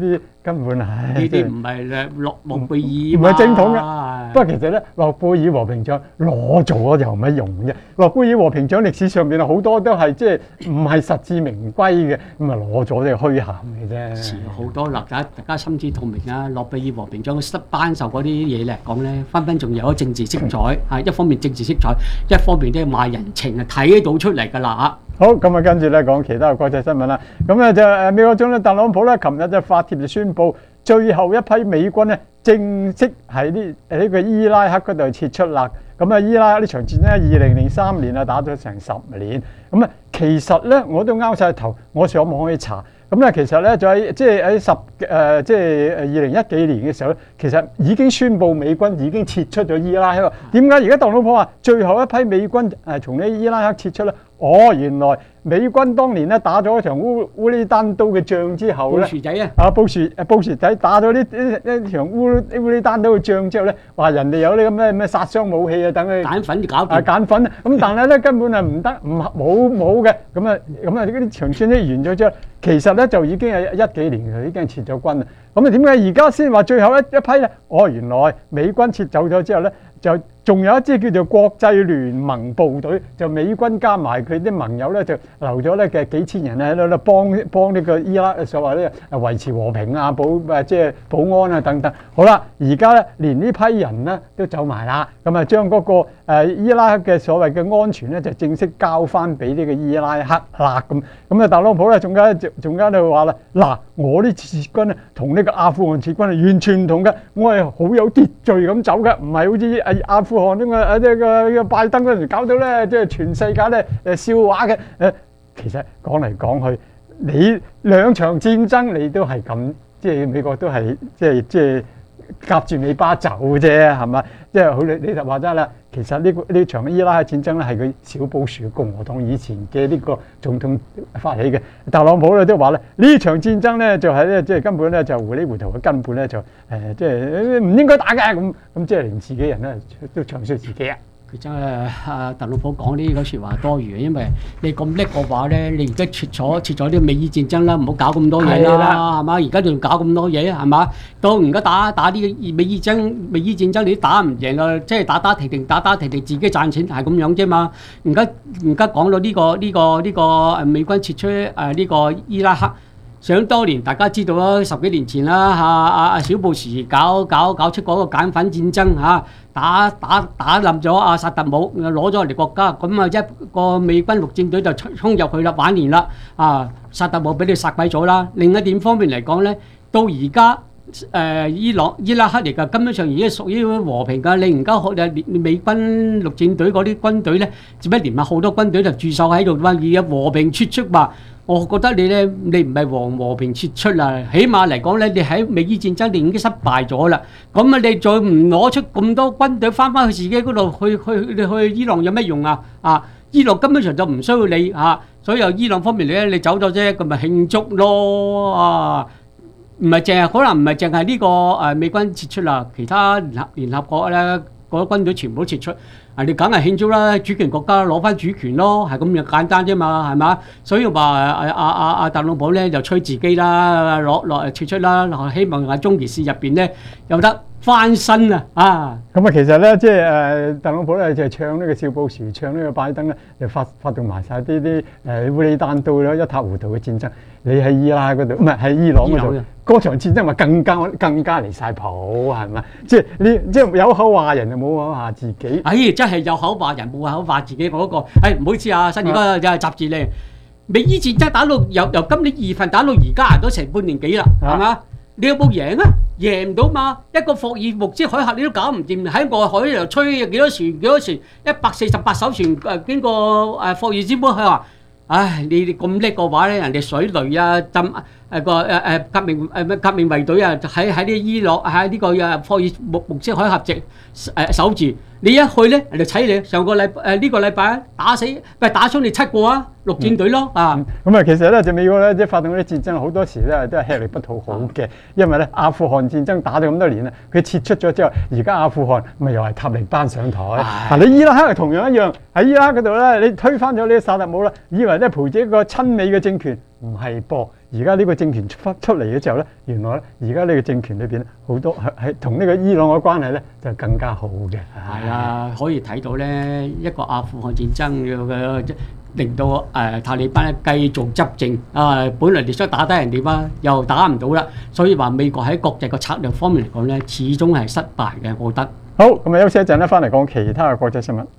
根本係呢啲唔係誒諾諾貝爾唔係正統嘅。不過其實咧，諾貝爾和平獎攞咗有乜用啫？諾貝爾和平獎歷史上邊好多都係即係唔係實至名歸嘅，咁啊攞咗即係虛銜嘅啫。 好多嗱，大家大家心知肚明啊！諾貝爾和平獎失頒授嗰啲嘢嚟講咧，分分仲有咗政治色彩啊！一方面政治色彩，一方面都係賣人情啊，睇到出嚟㗎啦嚇。 好，咁啊跟住咧講其他嘅國際新聞啦。咁咧就誒美國總統特朗普咧，琴日就發帖就宣布，最後一批美軍咧正式喺呢誒呢個伊拉克嗰度撤出啦。咁啊，伊拉克呢場戰爭二零零三年啊打咗成十年。咁啊，其實咧我都拗晒頭，我上網可以查。咁咧其實咧就喺即係喺十誒即係誒二零一幾年嘅時候咧，其實已經宣布美軍已經撤出咗伊拉克。點解而家特朗普話最後一批美軍誒從呢伊拉克撤出咧？哦，原來美軍當年咧打咗一場烏烏里丹刀嘅仗之後咧， 布殊仔啊， 啊布殊誒布殊仔打咗呢呢呢場烏烏里丹刀嘅仗之後咧，話人哋有呢個咩咩殺傷武器啊，等佢鹼粉搞掂啊鹼粉，咁但係咧根本係唔得，唔冇冇嘅，咁啊咁啊呢啲場戰咧完咗之後，其實咧就已經係一幾年佢已經撤咗軍啦。咁啊點解而家先話最後一一批咧？哦，原來美軍撤走咗之後咧，就仲有一支叫做國際聯盟部隊，就美軍加埋佢啲盟友咧，就留咗咧嘅幾千人咧喺度幫幫呢個伊拉克所謂咧維持和平啊、保誒即係保安啊等等。好啦，而家咧連呢批人咧都走埋啦，咁啊將嗰個誒伊拉克嘅所謂嘅安全咧就正式交翻俾呢個伊拉克啦咁。咁啊特朗普咧仲加仲加就話啦，嗱我呢次撤軍咧同呢個阿富汗撤軍係完全唔同嘅，我係好有秩序咁走嘅，唔係好似阿阿富汗咁啊！呢個拜登嗰陣時搞到咧，即係全世界咧誒笑話嘅誒。其實講嚟講去，你兩場戰爭你都係咁，即係美國都係即係即係夾住尾巴走啫，係嘛？即係好你你就話齋啦。其實呢個呢場伊拉克戰爭咧係佢小布殊共和黨以前嘅呢個總統發起嘅。特朗普咧都話咧呢場戰爭咧就係咧即係根本咧就糊里糊塗嘅根本咧就誒即係唔應該打嘅咁咁即係連自己人咧都唱衰自己啊！ 佢真係阿特朗普講呢個説話多餘，因為你咁叻嘅話咧，你而家撤咗撤咗啲美伊戰爭啦，唔好搞咁多嘢啦，係嘛？而家仲搞咁多嘢，係嘛？到而家打打啲美伊爭美伊戰爭，你都打唔贏啊！即係打打停停，打打停停，自己賺錢係咁樣啫嘛。而家而家講到呢個呢個呢個誒美軍撤出誒呢個伊拉克。想當年大家知道啦，十幾年前啦嚇，阿阿小布什搞搞搞出嗰個鹼粉戰爭嚇，打打打冧咗阿薩特姆，攞咗人哋國家，咁啊一個美軍陸戰隊就衝入去啦，玩完啦，啊薩特姆俾你殺鬼咗啦。另一點方面嚟講咧，到而家誒伊朗伊拉克嚟㗎，根本上已經屬於和平㗎。你而家學美軍陸戰隊嗰啲軍隊咧，做咩連埋好多軍隊就駐守喺度，話而家和平撤出嘛？我覺得你咧，你唔係和和平撤出啦，起碼嚟講咧，你喺美伊戰爭你已經失敗咗啦。咁啊，你再唔攞出咁多軍隊翻返去自己嗰度，去去你去伊朗有咩用啊？啊，伊朗根本上就唔需要你啊，所以由伊朗方面嚟咧，你走咗啫，咁咪慶祝咯啊！唔係淨係可能唔係淨係呢個誒美軍撤出啦，其他聯合聯合國咧嗰啲軍隊全部都撤出。啊！你梗係慶祝啦，主權國家攞翻主權咯，係咁樣簡單啫嘛，係嘛？所以話阿阿阿阿特朗普咧就吹自己啦，攞落撤出啦，希望喺中期市入邊咧有得翻身啊！啊！ 咁啊，其實咧即係誒特朗普咧就係唱呢個小布殊，唱呢個拜登咧，就發發動埋晒啲啲誒烏里丹刀咯，一塌糊塗嘅戰爭。你喺伊拉克嗰度，唔係喺伊朗嗰度，嗰場戰爭咪更加更加離晒譜，係咪？即係你即係有口話人就冇口話自己。 哎，真係有口話人冇口話自己嗰個。哎，唔好意思啊，新而家就係雜誌咧。美伊戰爭打到由由今年二月份打到而家都成半年幾啦，係嘛？你有冇贏啊？贏唔到嘛！一個霍爾木茲海峽你都搞唔掂，喺外海又吹幾多船幾多船，一百四十八艘船誒經過誒霍爾茲波，佢話。唉，你哋咁叻嘅話咧，人哋水雷啊、浸誒個誒誒革命誒咩革命衛隊啊，喺喺啲伊朗喺呢個誒霍爾木木茲海峽直誒守住。你一去咧，人哋睇你。上個禮誒呢個禮拜打死唔係打傷你七個啊，陸戰隊咯啊。 咁啊，其實咧就美國咧即係發動嗰啲戰爭，好多時咧都係吃力不討好嘅，因為咧阿富汗戰爭打咗咁多年啦，佢撤出咗之後，而家阿富汗咪又係塔利班上台。嗱，你伊拉克係同樣一樣喺伊拉克嗰度咧，你推翻咗呢個薩達姆啦，以為咧培植一個親美嘅政權。 唔係噃。而家呢個政權出出嚟嘅時候咧，原來咧而家呢個政權裏邊咧好多係係同呢個伊朗嘅關係咧就更加好嘅。 係啊，可以睇到咧一個阿富汗戰爭嘅令到誒、呃、塔利班咧繼續執政啊！本來你想打低人哋嘛，又打唔到啦，所以話美國喺國際個策略方面嚟講咧，始終係失敗嘅，我覺得。 好，咁啊休息一陣咧，翻嚟講其他嘅國際新聞。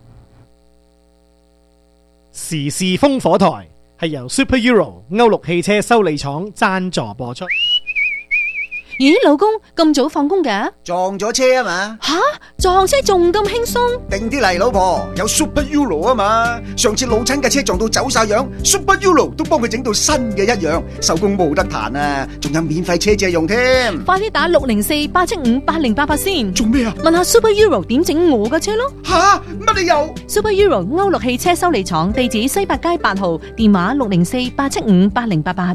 時事風火台係由 Super Euro 歐陸汽車修理廠贊助播出。 咦，老公咁早放工嘅？ 撞咗車啊嘛！ 吓，撞車仲咁輕鬆？ 定啲嚟，老婆，有 Super Euro 啊嘛！上次老親嘅車撞到走晒樣 ，Super Euro 都幫佢整到新嘅一樣，手工冇得彈啊！仲有免費車借用添。 快啲打六零四八七五八零八八先。 做咩啊？ 問下 Super Euro 點整我嘅車咯。 吓，乜理由 ？Super Euro 歐陸汽車修理廠，地址西八街八號，電話六零四八七五八零八八。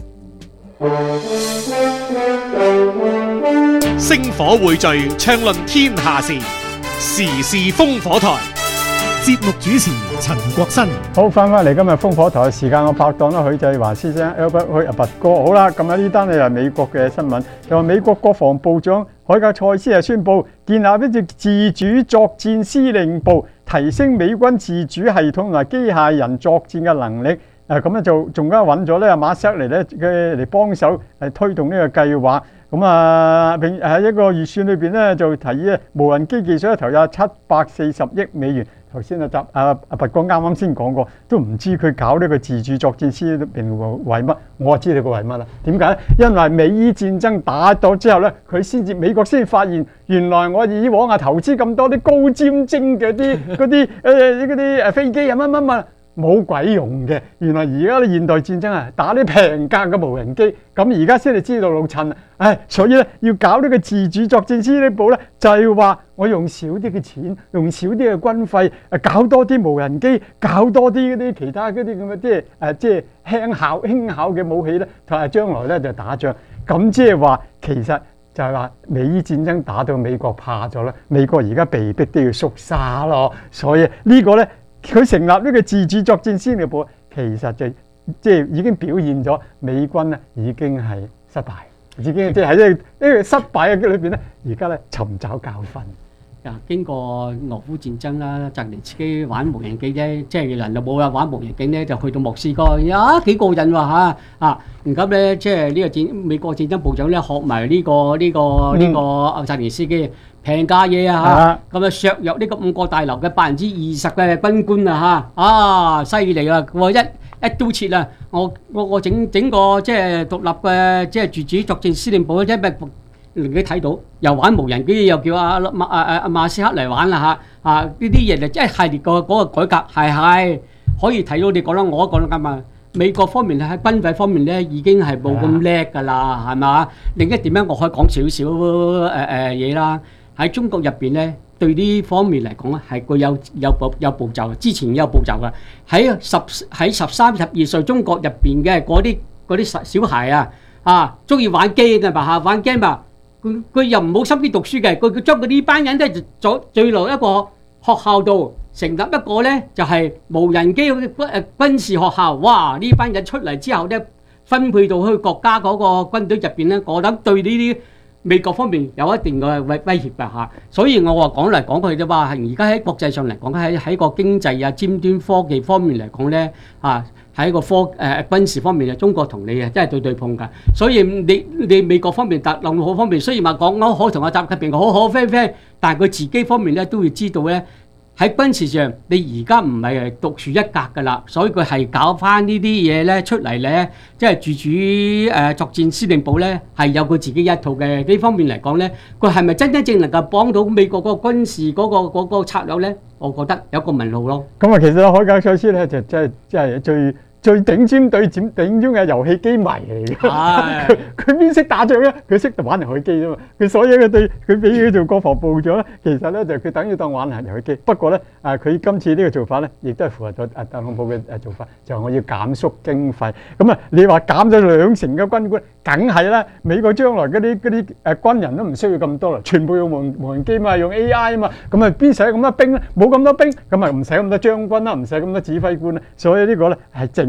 星火匯聚，暢論天下事，時事風火台。節目主持陳國新。 好，翻返嚟今日風火台嘅時間，我拍檔啦許繼華先生 Albert 許阿拔哥。好啦，咁啊呢單咧係美國嘅新聞，就話美國國防部長海格賽斯係宣布建立一隻自主作戰司令部，提升美軍自主系統同埋機械人作戰嘅能力。誒咁咧就仲加揾咗咧馬瑟嚟咧嘅嚟幫手嚟推動呢個計劃。咁啊並喺一個預算裏邊咧就提議無人機技術咧投入七百四十億美元。頭先啊，習阿阿拔哥啱啱先講過，都唔知佢搞呢個自主作戰司令部為乜？我知道佢為乜啦。點解咧？因為美伊戰爭打咗之後咧，佢先至美國先發現，原來我以往啊投資咁多啲高尖精嘅啲嗰啲誒嗰啲誒飛機啊乜乜乜。冇鬼用嘅，原來而家啲現代戰爭啊，打啲平價嘅無人機，咁而家先至知道老襯啊！唉，所以咧要搞呢個自主作戰司令部咧，就係話我用少啲嘅錢，用少啲嘅軍費，誒搞多啲無人機，搞多啲嗰啲其他嗰啲咁嘅即係誒即係輕巧輕巧嘅武器咧，同埋將來咧就打仗。咁即係話其實就係話美伊戰爭打到美國怕咗啦，美國而家被逼都要縮沙咯，所以呢個咧。佢成立呢個自主作戰司令部，其實就即係已經表現咗美軍咧已經係失敗，已經即係喺呢個失敗嘅裏邊咧，而家咧尋找教訓。 啊，經過俄烏戰爭啦，澤連斯基玩無人機啫，即係人就冇啦，玩無人機咧就去到莫斯科，啊幾過癮喎嚇啊！而家咧即係呢個戰美國戰爭部長咧學埋呢個呢個呢個澤連斯基。平價嘢啊嚇，咁啊削弱呢個五角大樓嘅百分之二十嘅軍官啊嚇，啊犀利啊！我一一刀切啊！我我我整整個即係獨立嘅即係自主作戰司令部，即係令你睇到又玩無人機，又叫阿馬阿阿馬斯克嚟玩啦嚇啊！呢啲嘢就一系列個嗰個改革係係可以睇到你講得我都講得啱啊！美國方面喺軍費方面咧已經係冇咁叻㗎啦，係嘛？另一點咧，我可以講少少誒誒嘢啦。喺中國入邊咧，對呢方面嚟講咧，係佢有有步有步驟嘅，之前有步驟嘅。喺十喺十三十二歲中國入邊嘅嗰啲嗰啲小孩啊，啊中意玩機嘅嘛嚇，玩 game 嘛，佢佢又唔好心機讀書嘅，佢佢將佢呢班人咧就咗聚落一個學校度，成立一個咧就係無人機軍誒軍事學校。哇！呢班人出嚟之後咧，分配到去國家嗰個軍隊入邊咧，我諗對呢啲美國方面有一定嘅威威脅嘅嚇，所以我話講嚟講去就話係而家喺國際上嚟講，喺喺個經濟啊、尖端科技方面嚟講咧，啊喺個科誒、呃、軍事方面啊，中國同你啊真係對對碰㗎。所以你你美國方面特朗普方面雖然話講講好同阿習近平好好 friend friend，但係佢自己方面咧都要知道咧。喺軍事上，你而家唔係獨樹一格㗎啦，所以佢係搞翻呢啲嘢咧出嚟咧，即係自主誒作戰司令部咧係有佢自己一套嘅。呢方面嚟講咧，佢係咪真真正能夠幫到美國嗰個軍事嗰個嗰個策略咧？我覺得有個問號咯。 咁啊，其實海格賽斯咧就真係真係最最頂尖對尖頂尖嘅遊戲機迷嚟嘅。佢佢邊識打仗咧？佢識玩遊戲機啫嘛。佢所以佢對佢俾佢做國防部長咧，其實咧就佢等於當玩遊戲機。不過咧，啊佢今次呢個做法咧，亦都係符合咗啊特朗普嘅誒做法，就係我要減縮經費。咁啊，你話減咗兩成嘅軍官，梗係啦。美國將來嗰啲嗰啲誒軍人都唔需要咁多啦，全部用無無人機嘛，用 A I 啊嘛。咁啊邊使咁多兵咧？冇咁多兵，咁啊唔使咁多將軍啦，唔使咁多指揮官啦。所以呢個咧係整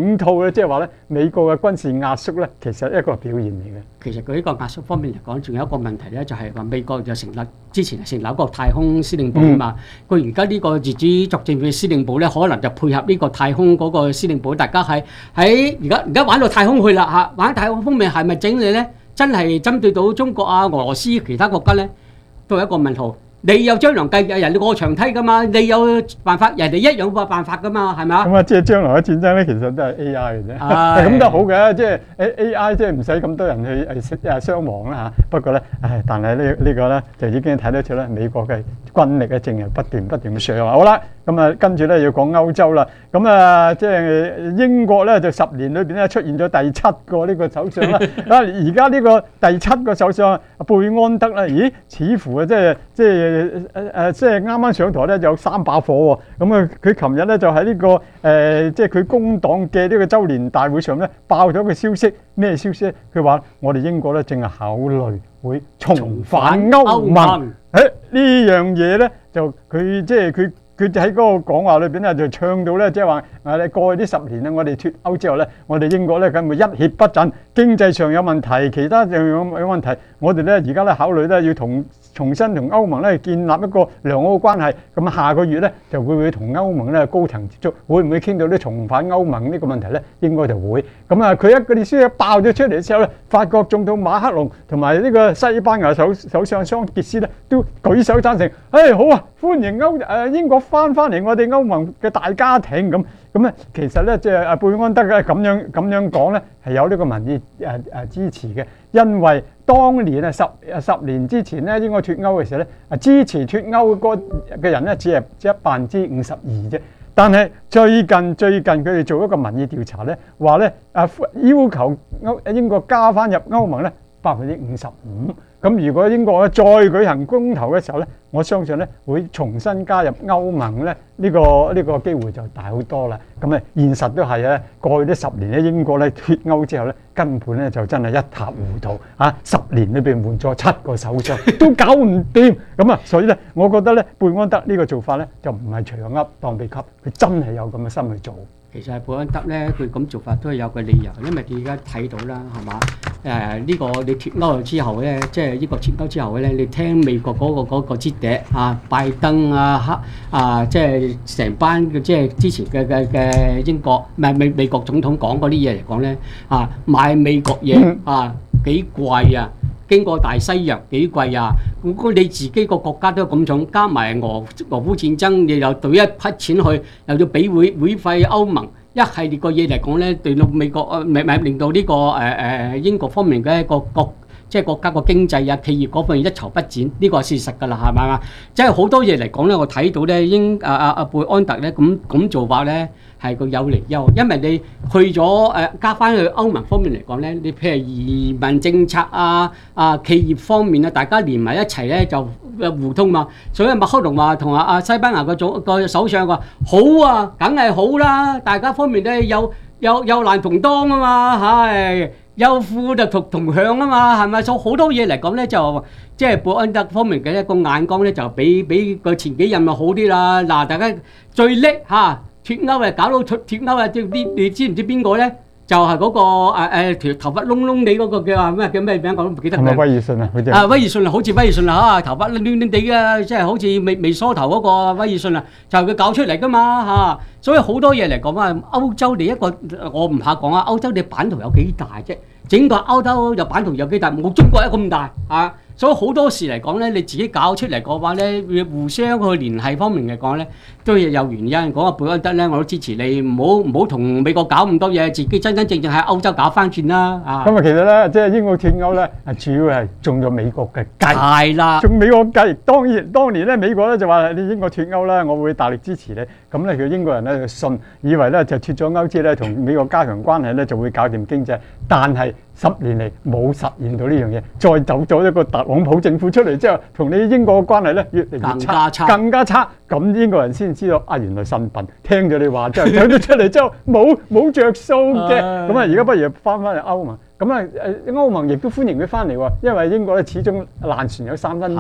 整套咧，即係話咧美國嘅軍事壓縮咧，其實一個表現嚟嘅。 其實佢呢個壓縮方面嚟講，仲有一個問題咧，就係話美國就成立之前係成立一個太空司令部啊嘛。佢而家呢個自主作戰嘅司令部咧，可能就配合呢個太空嗰個司令部，大家喺喺而家而家玩到太空去啦嚇，玩太空方面係咪整理咧？真係針對到中國啊、俄羅斯其他國家咧，都係一個問號。你有張良計，人哋過牆梯噶嘛？你有辦法，人哋一樣個辦法噶嘛？係咪啊？ 咁啊，即係將來嘅戰爭咧，其實都係 A I 嘅啫。咁都好嘅，即係 A I 即係唔使咁多人去誒誒傷亡啦嚇。不過咧，唉，但係呢呢個咧就已經睇得出咧，美國嘅軍力咧正係不斷不斷上。好啦，咁啊跟住咧要講歐洲啦。咁啊，即係英國咧就十年裏邊咧出現咗第七個呢個首相啦。啊，而家呢個第七個首相貝安德咧，咦，似乎啊即係即係。誒誒誒，即係啱啱上台咧，就有三把火喎。咁啊，佢琴日咧就喺呢個誒，即係佢工黨嘅呢個週年大會上咧，爆咗個消息。咩消息咧？佢話我哋英國咧正係考慮會重返歐盟。誒呢樣嘢咧，就佢即係佢。佢就喺嗰個講話裏邊咧，就唱到咧，即係話誒，你過去呢十年咧，我哋脫歐之後咧，我哋英國咧梗係一蹶不振，經濟上有問題，其他上有有問題，我哋咧而家咧考慮咧要同重新同歐盟咧建立一個良好嘅關係。咁下個月咧就會會同歐盟咧高層接觸，會唔會傾到啲重返歐盟呢個問題咧？應該就會。咁啊，佢一嗰啲消息爆咗出嚟嘅時候咧，法國總統馬克龍同埋呢個西班牙首首相桑傑斯咧都舉手贊成。誒好啊，歡迎歐誒英國翻翻嚟我哋歐盟嘅大家庭咁。咁咧，其實咧即係阿貝安德咧咁樣咁樣講咧，係有呢個民意誒誒支持嘅，因為當年啊十十年之前咧，英國脫歐嘅時候咧，啊支持脫歐嗰嘅人咧只係只係百分之五十二啫。但係最近最近佢哋做一個民意調查咧，話咧啊要求歐英國加翻入歐盟咧百分之五十五。咁如果英國咧再舉行公投嘅時候咧，我相信咧會重新加入歐盟咧，呢個呢個機會就大好多啦。咁啊現實都係咧，過去呢十年咧英國咧脫歐之後咧，根本咧就真係一塌糊塗啊！十年裏邊換咗七個首相都搞唔掂。咁啊，所以咧，我覺得咧貝安德呢個做法咧就唔係隨口噏當秘笈，佢真係有咁嘅心去做。 其實貝安德咧，佢咁做法都係有個理由，因為你而家睇到啦，係嘛？誒、呃、呢、這個你脫歐之後咧，即係呢個脫歐之後咧，你聽美國嗰、那個嗰、那個支笛啊，拜登啊，黑啊，即係成班嘅即係之前嘅嘅嘅英國唔係美美國總統講嗰啲嘢嚟講咧，啊買美國嘢啊幾貴啊！經過大西洋幾貴啊！咁你自己個國家都咁重，加埋俄俄烏戰爭，你又賭一筆錢去，又要俾會會費歐盟一系列個嘢嚟講咧，對到美國啊，唔係唔係令到呢、這個誒誒、呃、英國方面嘅一個國，即係國家個經濟啊、企業嗰方面一籌不展，呢、這個係事實㗎啦，係咪啊？即係好多嘢嚟講咧，我睇到咧英啊啊啊貝安特咧咁咁做法咧。係個有利優，因為你去咗誒、呃、加翻去歐盟方面嚟講咧，你譬如移民政策啊、啊企業方面啊，大家連埋一齊咧就互通嘛。所以麥克龍話同阿阿西班牙個總個首相話好啊，梗係好啦，大家方面咧有有有難同當啊嘛，係有富就同同享啊嘛，係咪？所以好多嘢嚟講咧，就即係貝安德方面嘅一個眼光咧，就比比個前幾任咪好啲啦。嗱，大家最叻嚇。脫歐啊，搞到脫脫歐啊！啲啲你知唔知邊個咧？就係嗰個誒誒條頭髮窿窿地嗰個叫話咩叫咩名？我都唔記得。係咪威爾遜啊？ 啊，威爾遜啊，好似威爾遜啊嚇，頭髮攣攣地嘅，即係好似未未梳頭嗰個威爾遜啊，就係佢搞出嚟噶嘛嚇。所以好多嘢嚟講啊，歐洲你一個我唔怕講啊，歐洲你版圖有幾大啫？整個歐洲又版圖有幾大？冇中國一咁大啊！所以好多時嚟講咧，你自己搞出嚟嘅話咧，互相去聯繫方面嚟講咧，都有原因。講阿貝安德咧，我都支持你，唔好唔好同美國搞咁多嘢，自己真真正正喺歐洲搞翻轉啦。啊！ 咁啊，其實咧，即係英國脫歐咧，係主要係中咗美國嘅計。 係啦， 中美國計。當然當年咧，美國咧就話你英國脫歐咧，我會大力支持你。咁咧，佢英國人咧就信，以為咧就脫咗歐之後咧，同美國加強關係咧就會搞掂經濟。但係十年嚟冇實現到呢樣嘢，再走咗一個特朗普政府出嚟之後，同你英國嘅關係咧越嚟越差，更加差，更加差。咁英國人先知道啊，原來腎笨，聽咗你話之後走咗出嚟之後冇冇著數嘅。咁啊，而家不如翻返去歐盟。咁啊誒歐盟亦都歡迎佢翻嚟喎，因為英國咧始終爛船有三分釘，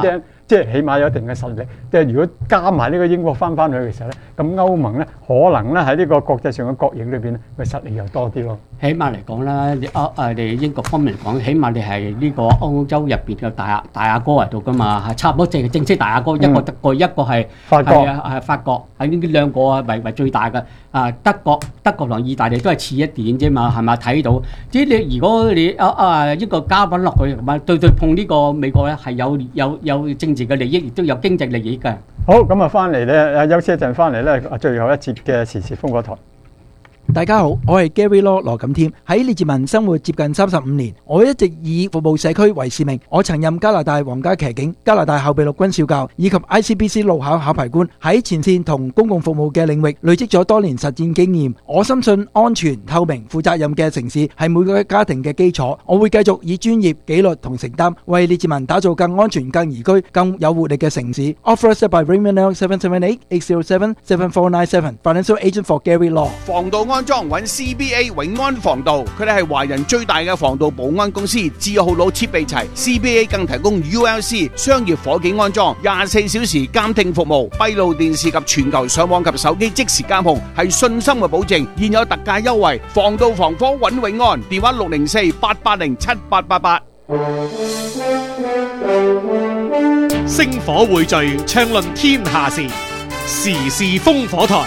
即係起碼有一定嘅實力。即係如果加埋呢個英國翻翻去嘅時候咧，咁歐盟咧可能咧喺呢個國際上嘅角力裏邊咧，個實力又多啲咯。 起碼嚟講啦，你歐誒你英國方面嚟講，起碼你係呢個歐洲入邊嘅大大阿哥喺度噶嘛，係差唔多正正式大阿哥，一個德國，一個係法國， 係啊係法國，喺呢兩個啊為為最大嘅。啊德國德國同意大利都係次一點啫嘛，係咪睇到？即係你如果你啊啊一個加品落去，咁啊對對碰呢個美國咧係有有有政治嘅利益，亦都有經濟利益嘅。 好，咁啊翻嚟咧，休息一陣翻嚟咧，最後一節嘅時事風火台。 大家好，我係 Gary Law 羅錦添，喺列治文生活接近三十五年，我一直以服務社區為使命。我曾任加拿大皇家騎警、加拿大後備陸軍少校以及 I C B C 路考考牌官，喺前線同公共服務嘅領域累積咗多年實戰經驗。我深信安全、透明、負責任嘅城市係每個家庭嘅基礎。我會繼續以專業、紀律同承擔，為列治文打造更安全、更宜居、更有活力嘅城市。Offered by Raymond L seven seven eight eight zero seven seven four nine seven Financial Agent for Gary Law。 防盜安裝揾 C B A 永安防盜，佢哋係華人最大嘅防盜保安公司，字號佬設備齊。C B A 更提供 U L C 商業火警安裝、廿四小時監聽服務、閉路電視及全球上網及手機即時監控，係信心嘅保證。現有特價優惠，防盜防火揾永安，電話六零四八八零七八八八。 星火匯聚，暢論天下事，時事風火台。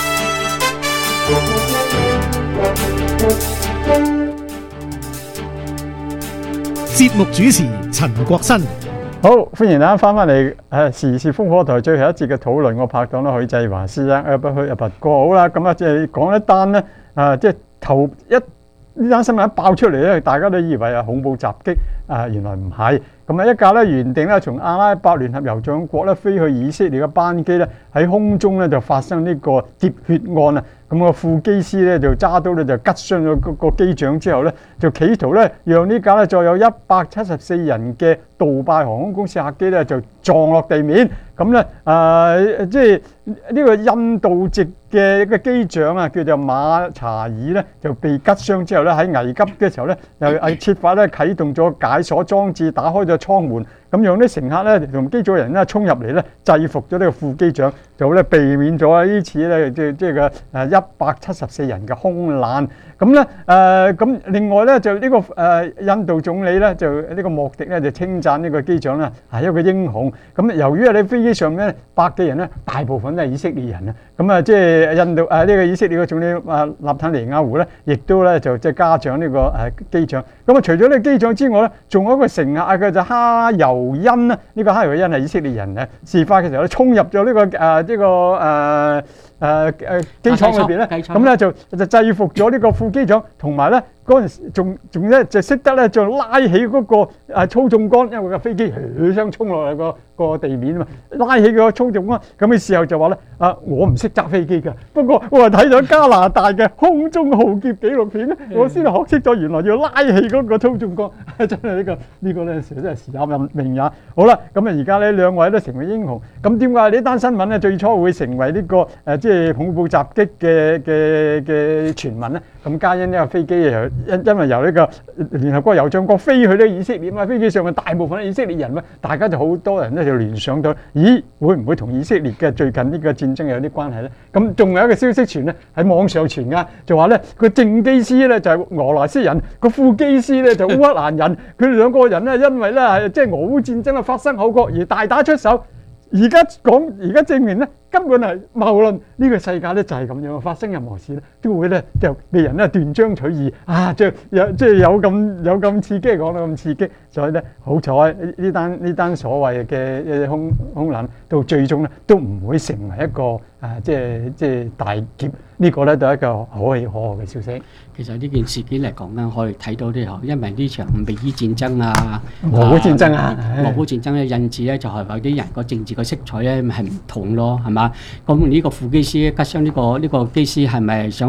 節目主持陳國新。 好，歡迎大家翻返嚟誒時事風火台最後一節嘅討論。我拍檔啦許繼華先生，誒不去入拔哥好啦。咁啊，即係講一單咧，啊即係頭一呢單新聞一爆出嚟咧，大家都以為係恐怖襲擊，啊原來唔係。咁啊，一架咧原定咧從阿拉伯聯合酋長國咧飛去以色列嘅班機咧喺空中咧就發生呢個喋血案啊！咁個副機師咧就揸刀咧就吉傷咗個個機長之後咧，就企圖咧讓呢架咧載有一百七十四人嘅杜拜航空公司客機咧就撞落地面。咁咧誒，即係呢個印度籍嘅一個機長啊，叫做馬查爾咧，就被吉傷之後咧喺危急嘅時候咧，又係設法咧啟動咗解鎖裝置，打開咗艙門，咁讓啲乘客咧同機組人咧衝入嚟咧制服咗呢個副機長，就咧避免咗呢次咧即係即係嘅誒一百七十四人嘅空難。咁咧誒咁另外咧就呢個誒印度總理咧就呢個莫迪咧就稱讚呢個機長咧係一個英雄。咁由於喺飛機上咧百幾人咧大部分都係以色列人啊，咁啊即係印度誒呢個以色列嘅總理啊納坦尼亞胡咧，亦都咧就即係嘉獎呢個誒機長。咁啊除咗呢個機長之外咧，仲有一個乘客啊，佢就哈尤恩啦。呢個哈尤恩係以色列人嘅，事發嘅時候咧衝入咗呢個誒呢個誒。誒誒機艙裏邊咧，咁咧就就制服咗呢個副機長，同埋咧嗰陣時仲仲咧就識得咧就拉起嗰個誒操縱桿，因為個飛機嘘聲衝落嚟個個地面啊嘛，拉起個操縱桿，咁佢事後就話咧啊，我唔識揸飛機㗎，不過我係睇咗加拿大嘅空中浩劫紀錄片咧，我先學識咗原來要拉起嗰個操縱桿，真係呢個呢個咧真係時也命也。好啦，咁啊而家呢兩位都成為英雄，咁點解呢單新聞咧最初會成為呢個誒即係恐怖襲擊嘅嘅嘅傳聞咧？咁皆因呢個飛機由因因為由呢個聯合國酋長國飛去呢以色列嘛，飛機上嘅大部分係以色列人嘛，大家就好多人咧就聯想到，咦會唔會同以色列嘅最近呢個戰爭有啲關係咧？咁仲有一個消息傳咧喺網上傳㗎，就話咧個正機師咧就係俄羅斯人，個副機師咧就烏克蘭人，佢哋兩個人咧因為咧係即係俄烏戰爭啊發生口角而大打出手。而家講，而家證明咧，根本係謬論。呢個世界咧就係咁樣，發生任何事咧都會咧就被人咧斷章取義啊！即係有即係有咁有咁刺激，講到咁刺激，所以咧好彩呢單呢單所謂嘅空空難到最終咧都唔會成為一個啊即係即係大劫。呢個咧都係一個可喜可賀嘅消息。 其實呢件事件嚟講咧，可以睇到呢，因為呢場美伊戰爭啊、 俄烏戰爭啊、 俄烏戰爭咧引致咧就係有啲人個政治個色彩咧係唔同咯，係嘛？咁呢個副機師吉傷呢個呢個機師係咪想個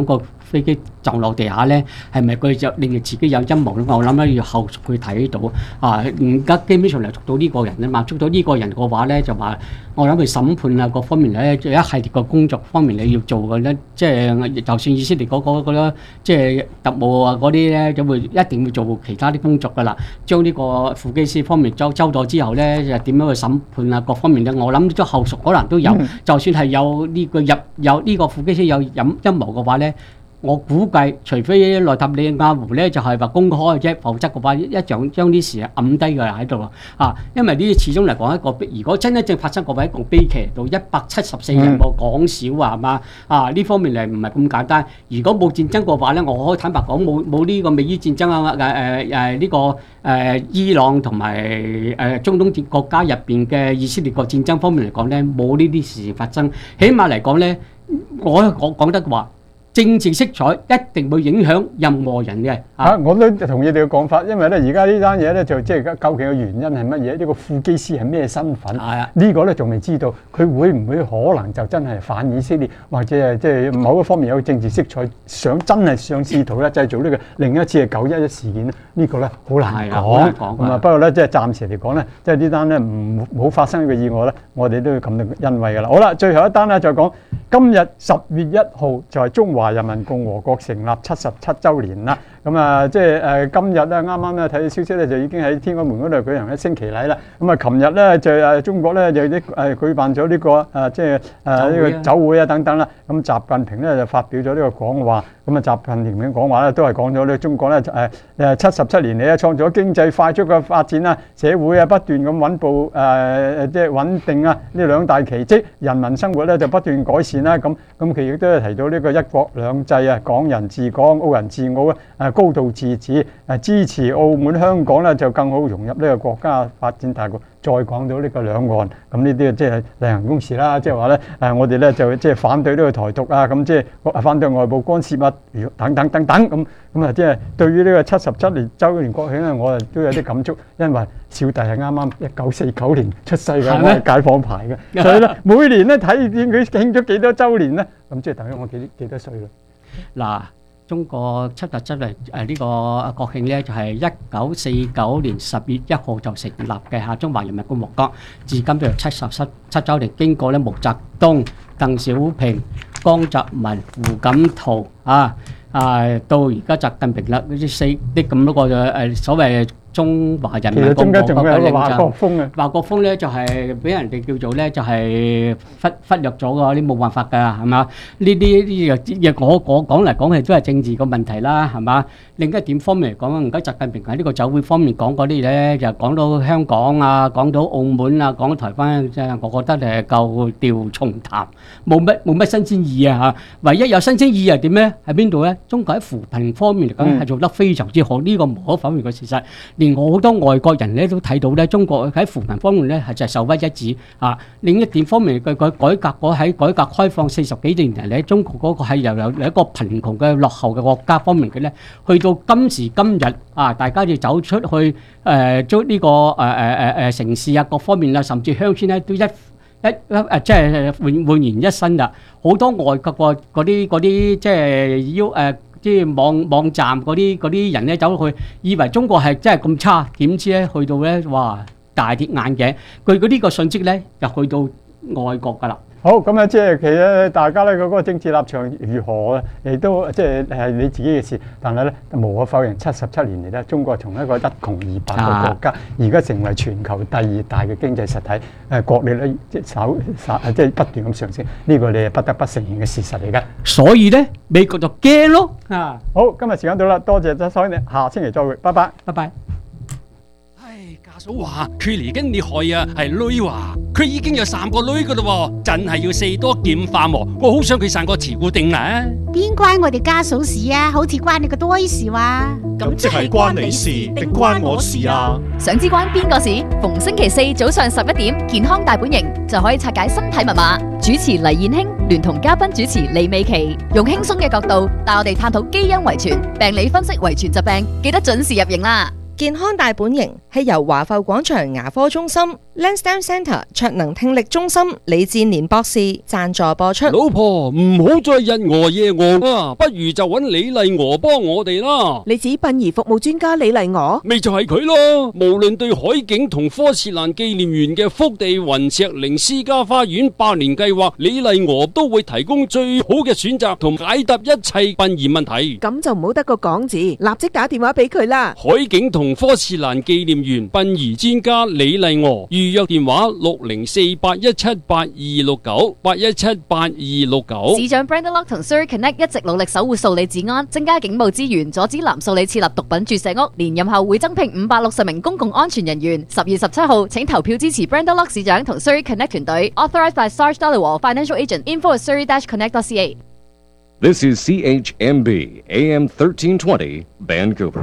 飛機撞落地下咧，係咪佢就令到自己有陰謀咧？我諗咧要後續去睇到啊！而家基本上嚟捉到呢個人啊嘛，捉到呢個人嘅話咧，就話我諗佢審判啊各方面咧，一系列嘅工作方面你要做嘅咧，即係就算以色列嗰嗰嗰啲即係特務啊嗰啲咧，就會一定會做其他啲工作噶啦。將呢個副機師方面周周咗之後咧，就點樣去審判啊各方面咧，我諗咗後續可能都有。嗯、就算係有呢個入有呢個副機師有陰陰謀嘅話咧。我估計，除非內塔尼亞胡咧就係話公開嘅啫，否則嘅話一樣將啲事揞低佢喺度啊！因為呢啲始終嚟講一個，如果真真正發生嘅話，一個悲劇到一百七十四人喎，講少啊係嘛啊？呢方面嚟唔係咁簡單。如果冇戰爭嘅話咧，我可以坦白講冇冇呢個美伊戰爭啊誒誒誒呢個誒、呃、伊朗同埋誒中東國家入邊嘅以色列國戰爭方面嚟講咧，冇呢啲事情發生。起碼嚟講咧，我講講得話。政治色彩一定會影響任何人嘅嚇、 啊，我都同意你嘅講法，因為咧而家呢單嘢咧就即係究竟嘅原因係乜嘢？呢、這個副機師係咩身份？係啊，呢個咧仲未知道，佢會唔會可能就真係反以色列，或者係即係某一方面有政治色彩，想真係想試圖咧製造呢個另一次嘅九一一事件咧？呢、這個咧好難講。咁啊，不過咧即係暫時嚟講咧，即係呢單咧唔冇發生呢個意外咧，我哋都要感到欣慰㗎啦。好啦，最後一單咧就講今日十月一號就係中華人民共和國成立七十七週年啦，咁啊即係誒今日咧啱啱咧睇消息咧就已經喺天安門嗰度舉行一升旗禮啦。咁啊，琴日咧就誒中國咧就啲誒舉辦咗呢個誒即係誒呢個酒會啊等等啦。咁習近平咧就發表咗呢個講話。咁啊，習近平嘅講話咧都係講咗咧中國咧誒誒七十七年嚟咧創造經濟快速嘅發展啦，社會啊不斷咁穩步誒即係穩定啊呢兩大奇蹟，人民生活咧就不斷改善啦。咁咁佢亦都係提到呢個一國兩制啊，港人治港，澳人治澳啊，誒高度自治，誒支持澳門香港咧就更好融入呢個國家發展大局。再講到呢個兩岸，咁呢啲即係例行公事啦，即係話咧誒，我哋咧就即係反對呢個台獨啊，咁即係反對外部干涉啊，等等等等咁咁啊，即係對於呢個七十七年週年國慶咧，我啊都有啲感觸，因為小弟係啱啱一九四九年出世嘅，我係解放牌嘅，所以咧每年咧睇見佢慶咗幾多週年咧，咁即係等於我幾幾多歲啦。 嗱。中國七十七嚟誒呢個國慶咧，就係一九四九年十月一號就成立嘅嚇中華人民共和國，至今就七十七七週年。經過咧毛澤東、鄧小平、江澤民、胡錦濤啊啊，到而家習近平啦，呢啲四啲咁多個誒所謂中華人民共和國嘅領袖，華國鋒啊，華國鋒咧就係俾人哋叫做咧就係忽忽略咗㗎，你冇辦法㗎，係嘛？呢啲呢啲嘢我我講嚟講去都係政治個問題啦，係嘛？另一點方面嚟講，而家習近平喺呢個酒會方面講嗰啲咧，就講到香港啊，講到澳門啊，講到台灣，即係我覺得誒舊調重彈，冇乜冇乜新鮮意啊嚇。唯一有新鮮意係點咧？喺邊度咧？中國喺扶貧方面嚟講係做得非常之好，呢個無可否認嘅事實。連我好多外國人咧都睇到咧，中國喺扶貧方面咧係就係首屈一指啊。另一點方面嘅佢改革嗰喺改革開放四十幾年嚟咧，中國嗰個係由由一個貧窮嘅落後嘅國家方面嘅咧，去到今時今日啊，大家要走出去誒，將呢個誒誒誒誒城市啊各方面啊，甚至鄉村咧都一一一誒即係煥煥然一新啦。好多外國個嗰啲嗰啲即係要誒。即係網網站嗰啲嗰啲人咧走去，以為中國係真係咁差，點知咧去到咧，哇大跌眼鏡。佢嗰呢個信息咧就去到外國㗎啦。 好咁啊，即係其實大家咧嗰個政治立場如何咧，亦都即係係你自己嘅事。但係咧無可否認，七十七年嚟咧，中國從一個一窮二白嘅國家，而家成為全球第二大嘅經濟實體，誒國力咧即係稍稍即係不斷咁上升。呢個你係不得不承認嘅事實嚟嘅。 所以咧，美國就驚咯啊！ 好，今日時間到啦，多謝咗收聽，下星期再會，拜拜， 拜拜。 家嫂話佢嚟緊厲害啊，係女話佢已經有三個女噶啦，真係要四多劍化喎。我好想佢生個慈固定啦。 邊關我哋家嫂事啊？好似關你個多事話。 咁即係關你事定關我事啊？ 想知關邊個事？逢星期四早上十一點，健康大本營就可以拆解身體密碼。主持黎燕卿聯同嘉賓主持李美琪，用輕鬆嘅角度帶我哋探討基因遺傳、病理分析遺傳疾病，記得準時入營啦。 健康大本營係由華埠廣場牙科中心、 Lansdowne Centre 卓能聽力中心李志年博士贊助播出。 老婆唔好再日餓夜餓啊，不如就揾李麗娥幫我哋啦。 你指殯儀服務專家李麗娥？ 咪就係佢咯。無論對海景同科士蘭紀念園嘅福地雲石靈私家花園百年計劃，李麗娥都會提供最好嘅選擇同解答一切殯儀問題。 咁就唔好得個講字，立即打電話俾佢啦。 海景同科士蘭紀念園殯儀專家李麗娥，預約電話六零四八一七八二六九八一七八二六九。 市長 Brenda Lock 同 Surrey Connect 一直努力守護數理治安，增加警務資源，阻止南數理設立毒品注射屋。連任後會增聘五百六十名公共安全人員。十月十七號，請投票支持 Brenda Lock 市長同 Surrey Connect 團隊。Authorized by Sarge Dhaliwal Financial Agent. Info at surrey dash connect dot c a. This is C H M B A M thirteen twenty Vancouver.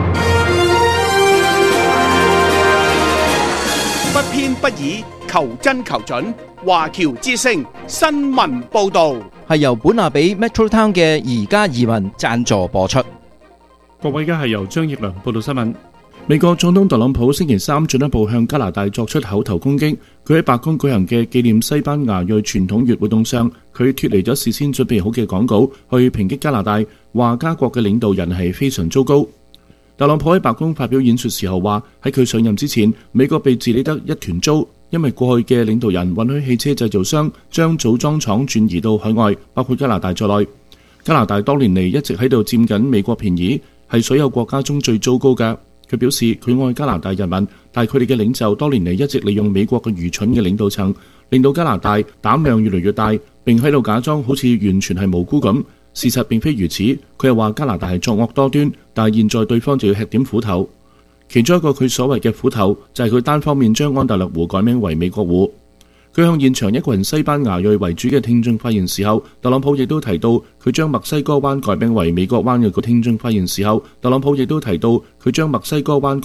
不偏不倚，求真求準。華僑之聲新聞報導係由本拿比 Metro Town 嘅宜家移民贊助播出。 各位，而家係由張奕良報道新聞。美國總統特朗普星期三進一步向加拿大作出口頭攻擊。佢喺白宮舉行嘅紀念西班牙裔傳統月活動上，佢脫離咗事先準備好嘅講稿，去抨擊加拿大，話加國嘅領導人係非常糟糕。特朗普喺白宮發表演說時候話，喺佢上任之前，美國被治理得一團糟，因為過去嘅領導人允許汽車製造商將組裝廠轉移到海外，包括加拿大在內。加拿大多年嚟一直喺度佔緊美國便宜，係所有國家中最糟糕嘅。佢表示佢愛加拿大人民，但係佢哋嘅領袖多年嚟一直利用美國嘅愚蠢嘅領導層，令到加拿大膽量越嚟越大，並喺度假裝好似完全係無辜咁。事實並非如此。佢又話加拿大係作惡多端，但係現在對方就要吃點苦頭。其中一個佢所謂嘅苦頭就係佢單方面將安大略湖改名為美國湖。佢向現場一個人西班牙裔為主嘅聽眾發言時候，特朗普亦都提到佢將墨西哥灣改名為美國灣嘅個聽眾發言時候，特朗普亦都提到佢將墨西哥灣